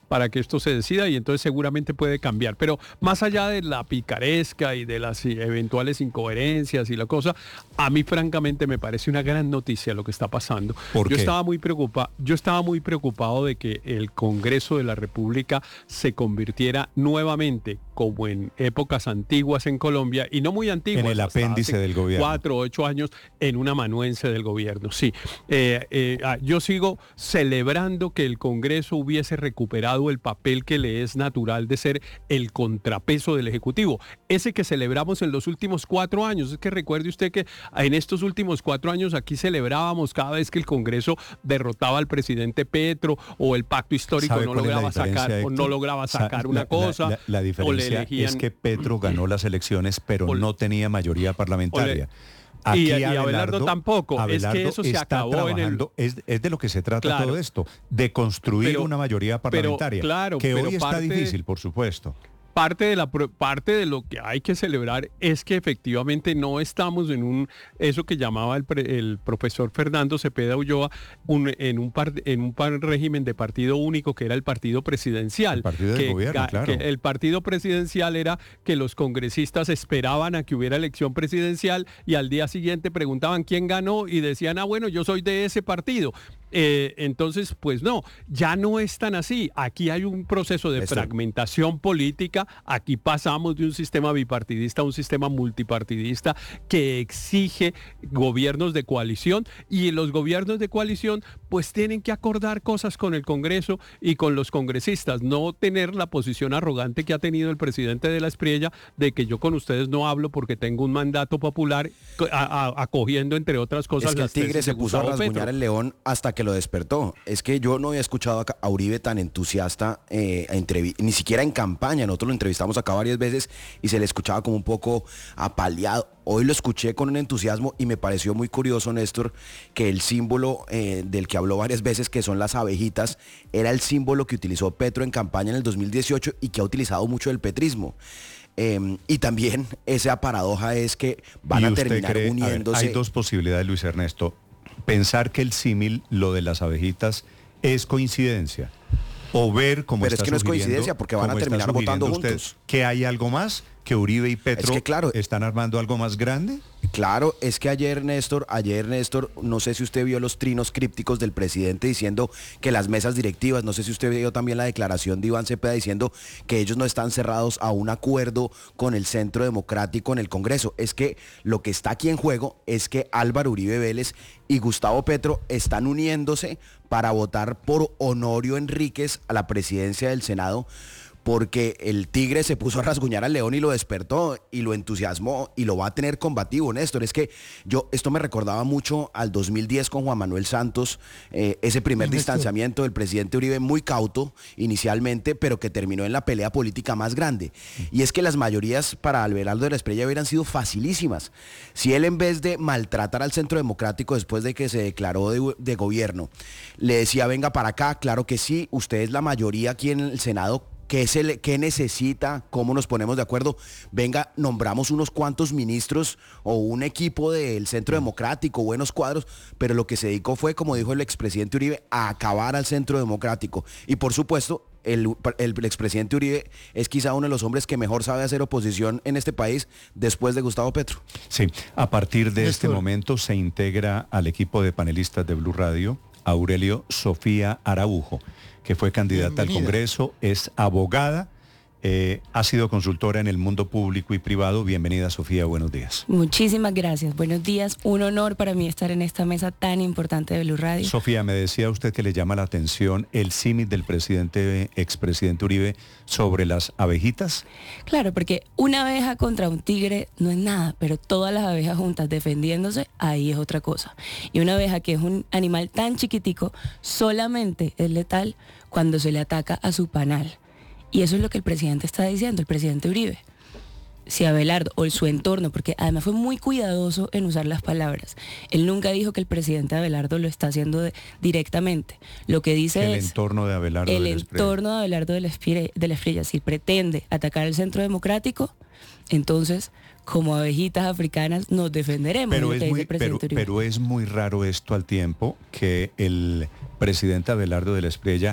para que esto se decida y entonces seguramente puede cambiar. Pero más allá de la picaresca y de las eventuales incoherencias y la cosa, a mí francamente me parece una gran noticia lo que está pasando. ¿Por yo qué? estaba muy preocupado, yo estaba muy preocupado de que el Congreso de la República se convirtiera nuevamente, como en épocas antiguas en Colombia, y no muy antiguas, En el hasta apéndice hace del gobierno. Cuatro o ocho años, en un amanuense del gobierno. Sí, eh, eh, ah, yo sigo celebrando que el Congreso hubiese recuperado el papel que le es natural de ser el contrapeso del Ejecutivo, ese que celebramos en los últimos cuatro años. Es que recuerde usted que en estos últimos cuatro años aquí celebrábamos cada vez que el Congreso derrotaba al presidente Petro o el pacto histórico no lograba sacar o no lograba sacar una la, cosa. La, la, la diferencia elegían, es que Petro ganó las elecciones, pero o, no tenía mayoría parlamentaria. Aquí y, Abelardo, y Abelardo tampoco, Abelardo es que eso se acabó en el... Es, es de lo que se trata claro, todo esto, de construir pero, una mayoría parlamentaria, pero, claro, que pero hoy está parte, difícil, por supuesto. Parte de, la, parte de lo que hay que celebrar es que efectivamente no estamos en un, eso que llamaba el, pre, el profesor Fernando Cepeda Ulloa, un, en, un par, en un par régimen de partido único que era el partido presidencial. El partido del que, gobierno, claro. Que el partido presidencial era que los congresistas esperaban a que hubiera elección presidencial y al día siguiente preguntaban quién ganó y decían, ah, bueno, yo soy de ese partido. Eh, entonces, pues no, ya no es tan así. Aquí hay un proceso de Esto. fragmentación política. Aquí pasamos de un sistema bipartidista a un sistema multipartidista que exige gobiernos de coalición, y los gobiernos de coalición pues tienen que acordar cosas con el Congreso y con los congresistas, no tener la posición arrogante que ha tenido el presidente de la Espriella de que yo con ustedes no hablo porque tengo un mandato popular, a, a, acogiendo entre otras cosas. Es que el tigre se puso a rasguñar Petro. El león hasta que que lo despertó. Es que yo no había escuchado a Uribe tan entusiasta, eh, ni siquiera en campaña. Nosotros lo entrevistamos acá varias veces y se le escuchaba como un poco apaleado. Hoy lo escuché con un entusiasmo y me pareció muy curioso, Néstor, que el símbolo eh, del que habló varias veces, que son las abejitas, era el símbolo que utilizó Petro en campaña en el dos mil dieciocho y que ha utilizado mucho el petrismo. Eh, y también esa paradoja es que van a terminar cree, uniéndose. A ver, hay dos posibilidades, Luis Ernesto. Pensar que el símil, lo de las abejitas, es coincidencia. O ver cómo Pero es que no es coincidencia porque van a terminar votando juntos. ¿Que hay algo más? ¿Que Uribe y Petro es que, claro, están armando algo más grande? Claro, es que ayer, Néstor, ayer, Néstor, no sé si usted vio los trinos crípticos del presidente diciendo que las mesas directivas, no sé si usted vio también la declaración de Iván Cepeda diciendo que ellos no están cerrados a un acuerdo con el Centro Democrático en el Congreso. Es que lo que está aquí en juego es que Álvaro Uribe Vélez y Gustavo Petro están uniéndose para votar por Honorio Enríquez a la presidencia del Senado, porque el tigre se puso a rasguñar al león y lo despertó y lo entusiasmó y lo va a tener combativo, Néstor. Es que yo, esto me recordaba mucho al dos mil diez con Juan Manuel Santos, eh, ese primer Néstor. distanciamiento del presidente Uribe, muy cauto inicialmente, pero que terminó en la pelea política más grande. Y es que las mayorías para Abelardo de la Espriella hubieran sido facilísimas. Si él, en vez de maltratar al Centro Democrático después de que se declaró de, de gobierno, le decía, venga para acá, claro que sí, usted es la mayoría aquí en el Senado, ¿Qué, se le, ¿Qué necesita? ¿Cómo nos ponemos de acuerdo? Venga, nombramos unos cuantos ministros o un equipo del Centro Democrático, buenos cuadros, pero lo que se dedicó fue, como dijo el expresidente Uribe, a acabar al Centro Democrático. Y por supuesto, el, el expresidente Uribe es quizá uno de los hombres que mejor sabe hacer oposición en este país después de Gustavo Petro. Sí, a partir de este momento se integra al equipo de panelistas de Blue Radio Aurelio Sofía Araujo, que fue candidata Bienvenida. al Congreso, es abogada, eh, ha sido consultora en el mundo público y privado. Bienvenida, Sofía, buenos días. Muchísimas gracias, buenos días. Un honor para mí estar en esta mesa tan importante de Blue Radio. Sofía, me decía usted que le llama la atención el símil del presidente, expresidente Uribe sobre las abejitas. Claro, porque una abeja contra un tigre no es nada, pero todas las abejas juntas defendiéndose, ahí es otra cosa. Y una abeja, que es un animal tan chiquitico, solamente es letal cuando se le ataca a su panal. Y eso es lo que el presidente está diciendo, el presidente Uribe. Si Abelardo o su entorno, porque además fue muy cuidadoso en usar las palabras. Él nunca dijo que el presidente Abelardo lo está haciendo de, directamente. Lo que dice el es... El entorno de Abelardo El de la entorno de Abelardo de la Espriella, de la Espriella. Si pretende atacar el Centro Democrático, entonces, como abejitas africanas, nos defenderemos. Pero, es muy, pero, pero es muy raro esto al tiempo que el presidente Abelardo de la Espriella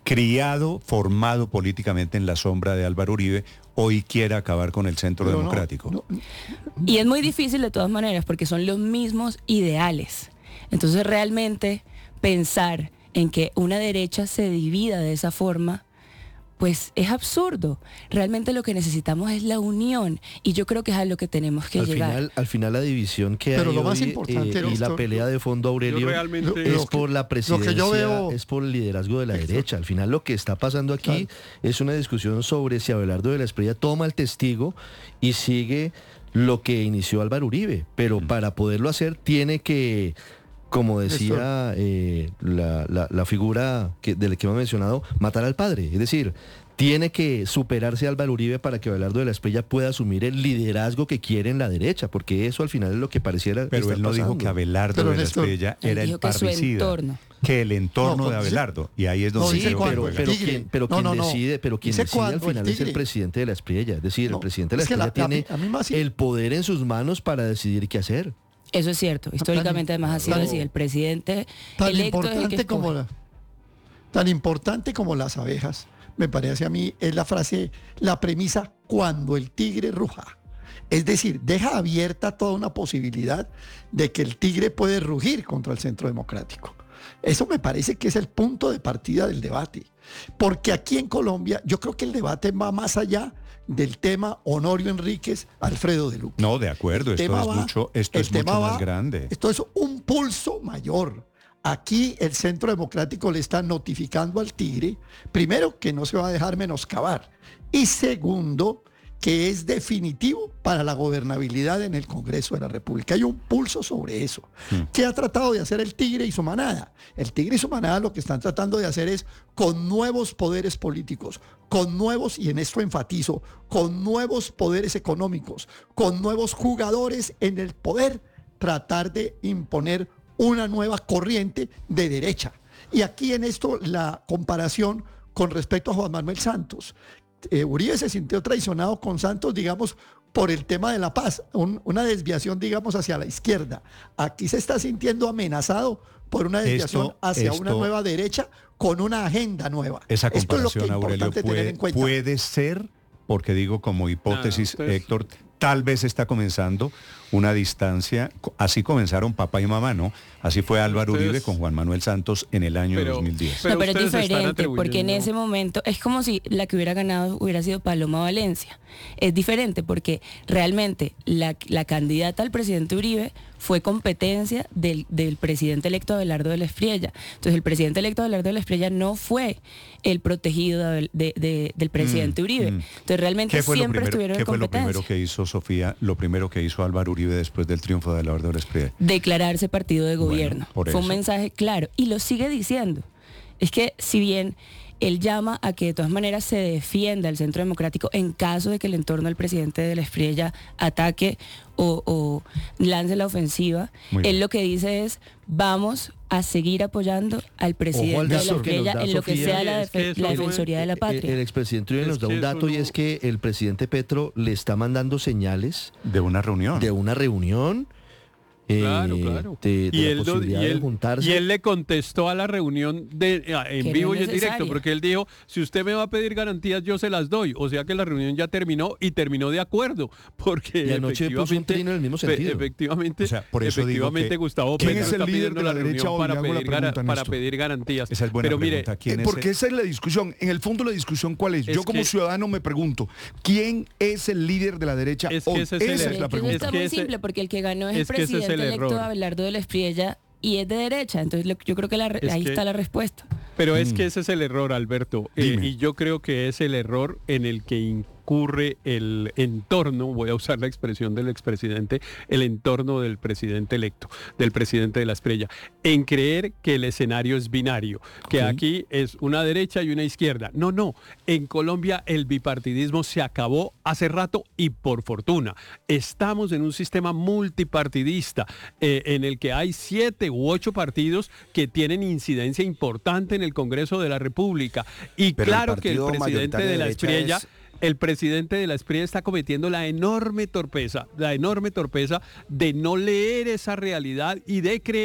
criado, formado políticamente en la sombra de Álvaro Uribe, hoy quiera acabar con el centro Pero democrático. no, no. Y es muy difícil de todas maneras porque son los mismos ideales. Entonces realmente pensar en que una derecha se divida de esa forma, pues es absurdo. Realmente lo que necesitamos es la unión y yo creo que es a lo que tenemos que al llegar. Final, al final la división que Pero hay lo más hoy, importante, eh, y la doctor, pelea de fondo, Aurelio, realmente- es Lo que- por la presidencia, lo que yo veo- es por el liderazgo de la derecha. Al final lo que está pasando aquí es una discusión sobre si Abelardo de la Espriella toma el testigo y sigue lo que inició Álvaro Uribe. Pero para poderlo hacer tiene que, como decía eh, la, la- la figura que, de la que hemos mencionado, matar al padre. Es decir, tiene que superarse Álvaro Uribe para que Abelardo de la Espriella pueda asumir el liderazgo que quiere en la derecha, porque eso al final es lo que pareciera Pero estar él no dijo pasando. que Abelardo Pero, de la Néstor, Espriella él era el dijo que su parricida, entorno. que el entorno No, de dice- Abelardo, y ahí es No, donde dice creo que cuando juega. pero, el tigre. quien, pero No, quien no, no. decide, pero quien Dice decide al cuando el final es el tigre. presidente de la Espriella. Es decir, No, el presidente de la es que la- Espriella tiene la- a mí más- el poder en sus manos para decidir qué hacer. Eso es cierto. Históricamente además ha sido tan- así. El presidente Tan electo es el que importante como escoge. la- tan importante como las abejas, me parece a mí, es la frase, la premisa, cuando el tigre ruja. Es decir, deja abierta toda una posibilidad de que el tigre puede rugir contra el centro democrático. Eso me parece que es el punto de partida del debate. Porque aquí en Colombia, yo creo que el debate va más allá del tema Honorio Enríquez, Alfredo de Luque. No, de acuerdo, El esto tema es va- mucho, esto el es mucho tema más va- grande. Esto es un pulso mayor. Aquí el Centro Democrático le está notificando al tigre, primero, que no se va a dejar menoscabar. Y segundo, que es definitivo para la gobernabilidad en el Congreso de la República. Hay un pulso sobre eso. ¿Qué ha tratado de hacer el tigre y su manada? El tigre y su manada lo que están tratando de hacer es, con nuevos poderes políticos, con nuevos, y en esto enfatizo, con nuevos poderes económicos, con nuevos jugadores en el poder, tratar de imponer una nueva corriente de derecha. Y aquí en esto la comparación con respecto a Juan Manuel Santos. Eh, Uribe se sintió traicionado con Santos, digamos, por el tema de la paz, un- una desviación, digamos, hacia la izquierda. Aquí se está sintiendo amenazado por una desviación Esto- hacia una esto- nueva derecha con una agenda nueva. Esa Esto es lo que comparación, es Aurelio, importante tener puede, en cuenta. puede ser, porque digo como hipótesis, No, entonces- Héctor, tal vez está comenzando una distancia, co- así comenzaron papá y mamá, ¿no? Así fue Álvaro Ustedes- Uribe con Juan Manuel Santos en el año Pero- dos mil diez. pero no, pero es ustedes están diferente, porque en atribuyendo- ese momento es como si la que hubiera ganado hubiera sido Paloma Valencia. Es diferente porque realmente la, la candidata al presidente Uribe fue competencia del, del presidente electo Abelardo de la Espriella. Entonces el presidente electo Abelardo de la Espriella no fue el protegido de Abel- de- de- del presidente Mm, Uribe. mm. Entonces realmente ¿Qué fue, lo siempre primero, estuvieron qué en fue lo competencia. primero que hizo Sofía, lo primero que hizo Álvaro Uribe después del triunfo de Abelardo de la Espriella? Declararse partido de gobierno. por Fue un eso. mensaje claro y lo sigue diciendo. Es que si bien él llama a que de todas maneras se defienda el Centro Democrático en caso de que el entorno del presidente de la Espriella ataque o, o lance la ofensiva, Muy bien. él lo que dice es vamos a seguir apoyando al presidente al de la dato que nos Espriella da en lo que Sofía. sea la, Es que defe- eso la no es- Defensoría de la El, Patria. el expresidente Uribe Es nos da que un eso dato y no- es que el presidente Petro le está mandando señales De una reunión. de una reunión eh, Claro, claro. de, de y, la él, lo- posibilidad y de él- juntarse. y él le contestó a la reunión de, a- en Que no vivo es y en directo, necesaria. porque él dijo, si usted me va a pedir garantías, yo se las doy. O sea que la reunión ya terminó y terminó de acuerdo, porque Y anoche puso un efectivamente- trino en el mismo fe- sentido. Efectivamente, O sea, por eso digo efectivamente que- Gustavo ¿quién Petro es el está líder pidiendo de la la derecha reunión hoy? para Le hago la pedir, gara- pregunta, para Néstor. pedir garantías. Esa es buena Pero mire, pregunta. ¿Quién Eh, es porque el- esa es la discusión. En el fondo la discusión, ¿cuál es? Es Yo como que- ciudadano me pregunto, ¿quién es el líder de la derecha Es que hoy? ese es el- Esa es es la Eso pregunta. está Es que muy ese- simple porque el que ganó es, es el que ese es el presidente electo error. Abelardo de la Espriella y es de derecha. Entonces lo- yo creo que la re- Es ahí que- está la respuesta. Pero es Mm. que ese es el error, Alberto. Eh, Dime. y yo creo que es el error en el que incurre el entorno, voy a usar la expresión del expresidente, el entorno del presidente electo, del presidente de la Espriella, en creer que el escenario es binario, que Ok. aquí es una derecha y una izquierda. No, no. En Colombia el bipartidismo se acabó hace rato y por fortuna. Estamos en un sistema multipartidista eh, en el que hay siete u ocho partidos que tienen incidencia importante en el Congreso de la República. Y Pero el claro que el partido presidente mayoritario de de la derecha Espriella... es- El presidente de la Espriella está cometiendo la enorme torpeza, la enorme torpeza de no leer esa realidad y de creer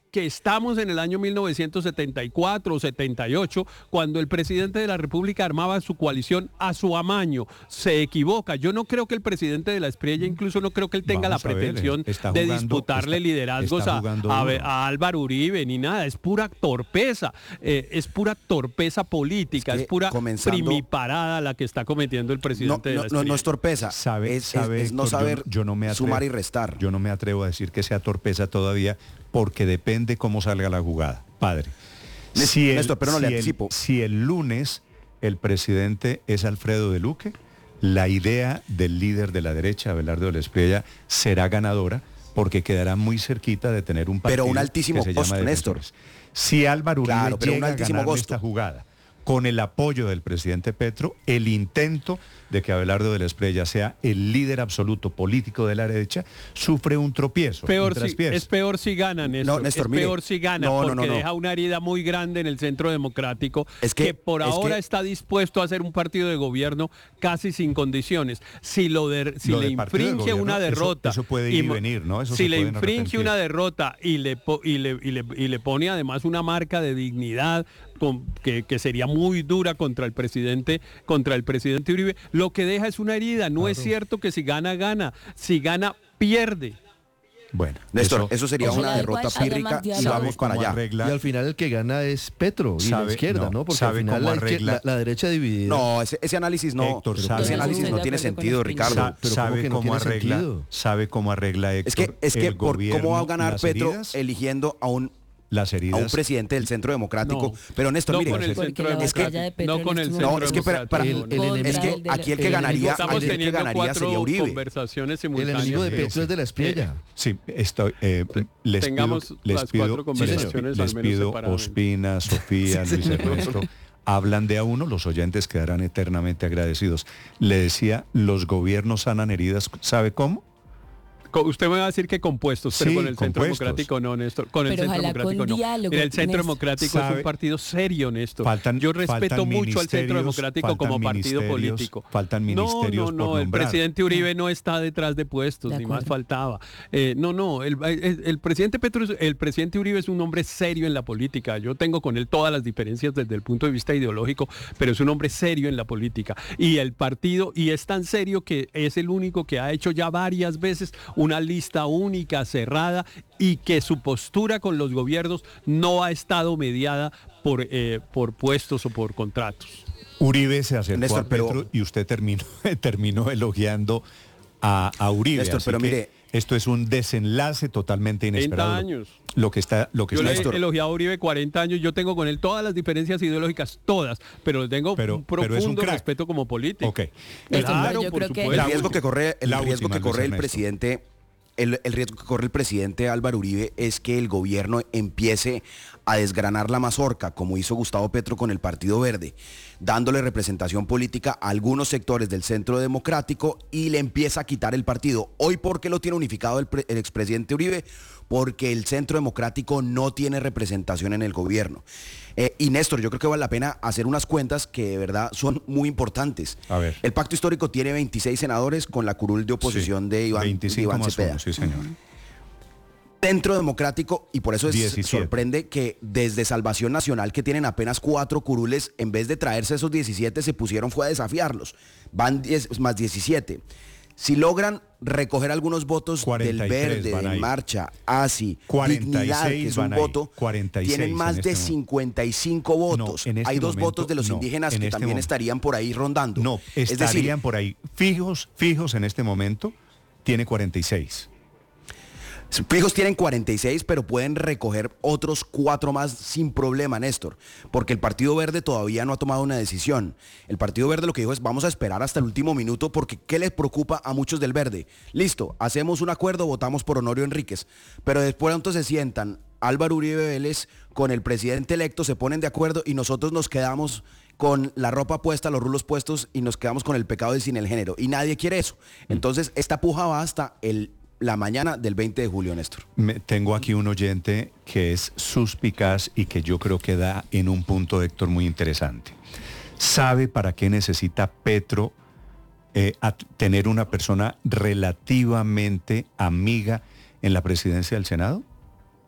que estamos en el año mil novecientos setenta y cuatro o setenta y ocho, cuando el presidente de la República armaba su coalición a su amaño. Se equivoca. Yo no creo que el presidente de la Espriella, incluso no creo que él tenga Vamos la a ver, pretensión está de jugando- disputarle está- liderazgos está a, jugando a, duro. a Álvaro Uribe ni nada. Es pura torpeza. Eh, es pura torpeza política. Es Es, que pura comenzando- primiparada la que está cometiendo el No, presidente de no, la no, no Espriella. es torpeza, Sabe, es, es- sabe, es no Héctor, yo saber yo no me atrevo- sumar y restar. Yo no me atrevo a decir que sea torpeza todavía, porque depende cómo salga la jugada. Padre, Néstor, si el, Néstor, pero no le si el- anticipo. si el lunes el presidente es Alfredo de Luque, la idea del líder de la derecha, Abelardo de la Espriella, será ganadora, porque quedará muy cerquita de tener un partido Pero un altísimo que se costo, llama Néstor. Defensores. Si Álvaro Uribe Claro, pero un llega a altísimo ganarle costo. esta jugada con el apoyo del presidente Petro, el intento de que Abelardo de la Espriella sea el líder absoluto político de la derecha sufre un tropiezo. Peor un si, traspiés. es peor si gana, Néstor. No, Néstor, es mire. peor si gana, No, no, porque no, no. deja una herida muy grande en el Centro Democrático, Es que, que- por es ahora que- está dispuesto a hacer un partido de gobierno casi sin condiciones. Si, lo de- si Lo le del partido de infringe gobierno, una eso- derrota... eso puede ir y mo- venir, ¿no? Eso si se le pueden infringe arrepentir. una derrota y le, po- y, le, y, le, y le pone además una marca de dignidad con- que, que sería muy dura contra el presidente, contra el presidente Uribe, lo que deja es una herida. No es cierto que si gana, gana. Si gana, pierde. Bueno, Néstor, eso, eso sería Ojalá una derrota igual haya pírrica más y diálogo. vamos para cómo allá. arregla- Y al final el que gana es Petro y la Sabe- izquierda, no, ¿no? Porque sabe al final cómo la, izquier- arregla- la- la derecha dividida. No, ese, ese análisis no, Héctor, ese sabe- análisis Estoy no de tiene acuerdo con sentido, Espinosa. Ricardo. Sa- pero ¿cómo sabe que no cómo tiene arregla, sentido? sabe cómo arregla Es Héctor. que, es que el por, ¿cómo va a gobierno, ganar las Petro heridas? eligiendo a un Las a heridas. un presidente del Centro Democrático? No. Pero Néstor, No mire, con el Porque Centro la Democrático. batalla de Petro No en con el estos Centro no, es que para, para- El- el Contra es que el de- aquí el que el ganaría, Estamos aquí el que teniendo ganaría cuatro sería Uribe. conversaciones El simultáneas. enemigo de Eh, Petro es de la Espriella. Sí, estoy, eh, les Tengamos pido, les las pido, cuatro sí, señor, conversaciones les al menos pido separadamente. Ospina, Sofía, Sí, Luis señor. Ernesto, hablan de a uno, los oyentes quedarán eternamente agradecidos. Le decía, los gobiernos sanan heridas, ¿sabe cómo? Co- Usted me va a decir que compuestos, pero Sí, con el Centro compuestos. Democrático no, Néstor. Con el Pero Centro ojalá Democrático con no. diálogo, Mira, el Centro Néstor. Democrático es Sabe- un partido serio, Néstor. Faltan- Yo respeto faltan mucho al Centro ministerios, Democrático faltan como partido ministerios, político. faltan ministerios No, no, no, por el nombrar. presidente Uribe no está detrás de puestos, De ni más acuerdo. faltaba. Eh, no, no, el, el- el presidente Petro, es- el presidente Uribe es un hombre serio en la política. Yo tengo con él todas las diferencias desde el punto de vista ideológico, pero es un hombre serio en la política. Y el partido, y es tan serio que es el único que ha hecho ya varias veces una lista única, cerrada, y que su postura con los gobiernos no ha estado mediada por, eh, por puestos o por contratos. Uribe se acercó Néstor, a Petro pero- y usted terminó, terminó elogiando a, a Uribe. Néstor, así pero que mire- esto es un desenlace totalmente inesperado. treinta años. Lo que está, lo que Yo está le he elogiado a Uribe cuarenta años, yo tengo con él todas las diferencias ideológicas, todas, pero le tengo Pero- un pero es un profundo crack. respeto como político. Ok. Néstor, Claro, yo por creo que- supuesto. El riesgo que corre, el La riesgo última, que corre Luis el Ernesto. presidente, el, el riesgo que corre el presidente Álvaro Uribe es que el gobierno empiece a desgranar la mazorca, como hizo Gustavo Petro con el Partido Verde, dándole representación política a algunos sectores del Centro Democrático y le empieza a quitar el partido. Hoy, ¿por qué lo tiene unificado el, pre- el expresidente Uribe? Porque el Centro Democrático no tiene representación en el gobierno. Eh, y Néstor, yo creo que vale la pena hacer unas cuentas que de verdad son muy importantes. A ver. El pacto histórico tiene veintiséis senadores con la curul de oposición de Iván, de veinticinco Iván más Cepeda. uno, sí, señor. Centro Democrático, y por eso es, diecisiete. sorprende que desde Salvación Nacional, que tienen apenas cuatro curules, en vez de traerse esos diecisiete, se pusieron fue a desafiarlos. Van diez más diecisiete. Si logran recoger algunos votos cuarenta y del tres Verde, van de ahí. Marcha, ASI, cuarenta y seis Dignidad, que es un van ahí. voto, cuarenta y seis tienen más en de este momento. cincuenta y cinco votos. No, en este Hay dos momento, votos de los no, indígenas en que este también momento. estarían por ahí rondando. No, es estarían decir, por ahí. Fijos, fijos en este momento, tiene cuarenta y seis. fijos tienen cuarenta y seis, pero pueden recoger otros cuatro más sin problema, Néstor, porque el Partido Verde todavía no ha tomado una decisión. El Partido Verde lo que dijo es, vamos a esperar hasta el último minuto, porque ¿qué les preocupa a muchos del Verde? Listo, hacemos un acuerdo, votamos por Honorio Enríquez, pero después entonces se sientan Álvaro Uribe Vélez con el presidente electo, se ponen de acuerdo y nosotros nos quedamos con la ropa puesta, los rulos puestos y nos quedamos con el pecado de sin el género. Y nadie quiere eso. Entonces, esta puja va hasta el la mañana del veinte de julio, Néstor. Me- tengo aquí un oyente que es suspicaz y que yo creo que da en un punto, Héctor, muy interesante. ¿Sabe para qué necesita Petro eh, a t- tener una persona relativamente amiga en la presidencia del Senado?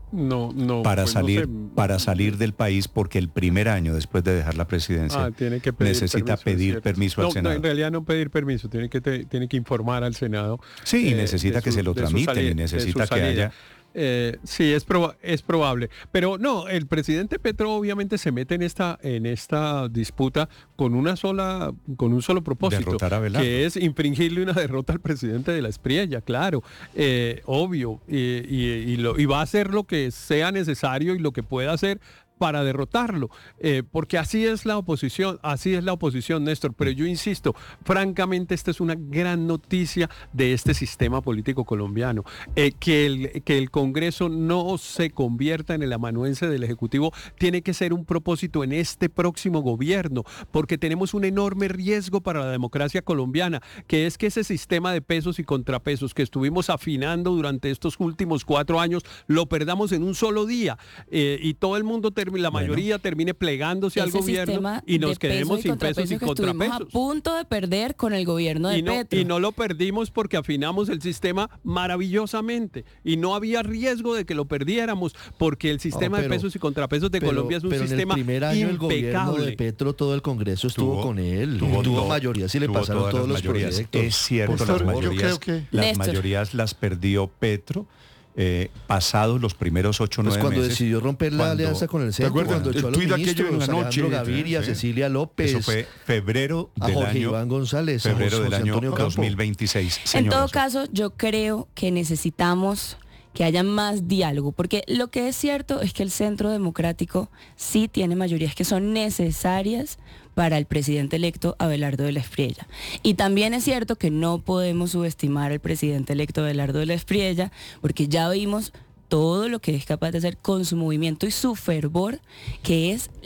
No, no. Para pues salir, no sé. para salir del país, porque el primer año después de dejar la presidencia Ah, tiene que pedir necesita permiso, pedir ¿cierto? permiso al No, Senado. No, en realidad no pedir permiso, tiene que te- tiene que informar al Senado. Sí, y eh, necesita de que su- se lo de su tramiten salida- y de su necesita que salida. haya... Eh, sí, es, proba- es probable. Pero no, el presidente Petro obviamente se mete en esta, en esta disputa con una sola, con un solo propósito, Derrotar a Abelardo. que es infringirle una derrota al presidente de la Espriella, claro, eh, obvio, y, y- y lo- y va a hacer lo que sea necesario y lo que pueda hacer para derrotarlo, eh, porque así es la oposición, así es la oposición, Néstor, pero yo insisto, francamente esta es una gran noticia de este sistema político colombiano, eh, que, el, que el Congreso no se convierta en el amanuense del Ejecutivo tiene que ser un propósito en este próximo gobierno, porque tenemos un enorme riesgo para la democracia colombiana, que es que ese sistema de pesos y contrapesos que estuvimos afinando durante estos últimos cuatro años, lo perdamos en un solo día, eh, y todo el mundo termine, la mayoría bueno, termine plegándose al gobierno y nos quedemos sin pesos y que contrapesos. Estuvimos a punto de perder con el gobierno de y no, Petro. Y no lo perdimos porque afinamos el sistema maravillosamente y no había riesgo de que lo perdiéramos porque el sistema no, pero, de pesos y contrapesos de pero, Colombia es un pero sistema en el primer año impecable. el gobierno de Petro, todo el Congreso estuvo tuvo, con él, tuvo, tuvo tuvo mayoría, si le tuvo pasaron todos los mayorías. proyectos. Es cierto, Por las favor, mayorías, que... las Néstor. mayorías las perdió Petro. Eh, pasados los primeros ocho o pues nueve cuando meses. decidió romper la cuando, alianza con el centro, cuando echó a los ministros, en la noche, a Gaviria, sí. Cecilia López, eso fue febrero a del Jorge año, Iván González, febrero a José del año Antonio Campo. dos mil veintiséis. En todo caso, yo creo que necesitamos que haya más diálogo, porque lo que es cierto es que el Centro Democrático sí tiene mayorías que son necesarias para el presidente electo Abelardo de la Espriella. Y también es cierto que no podemos subestimar al presidente electo Abelardo de la Espriella, porque ya vimos todo lo que es capaz de hacer con su movimiento y su fervor, que es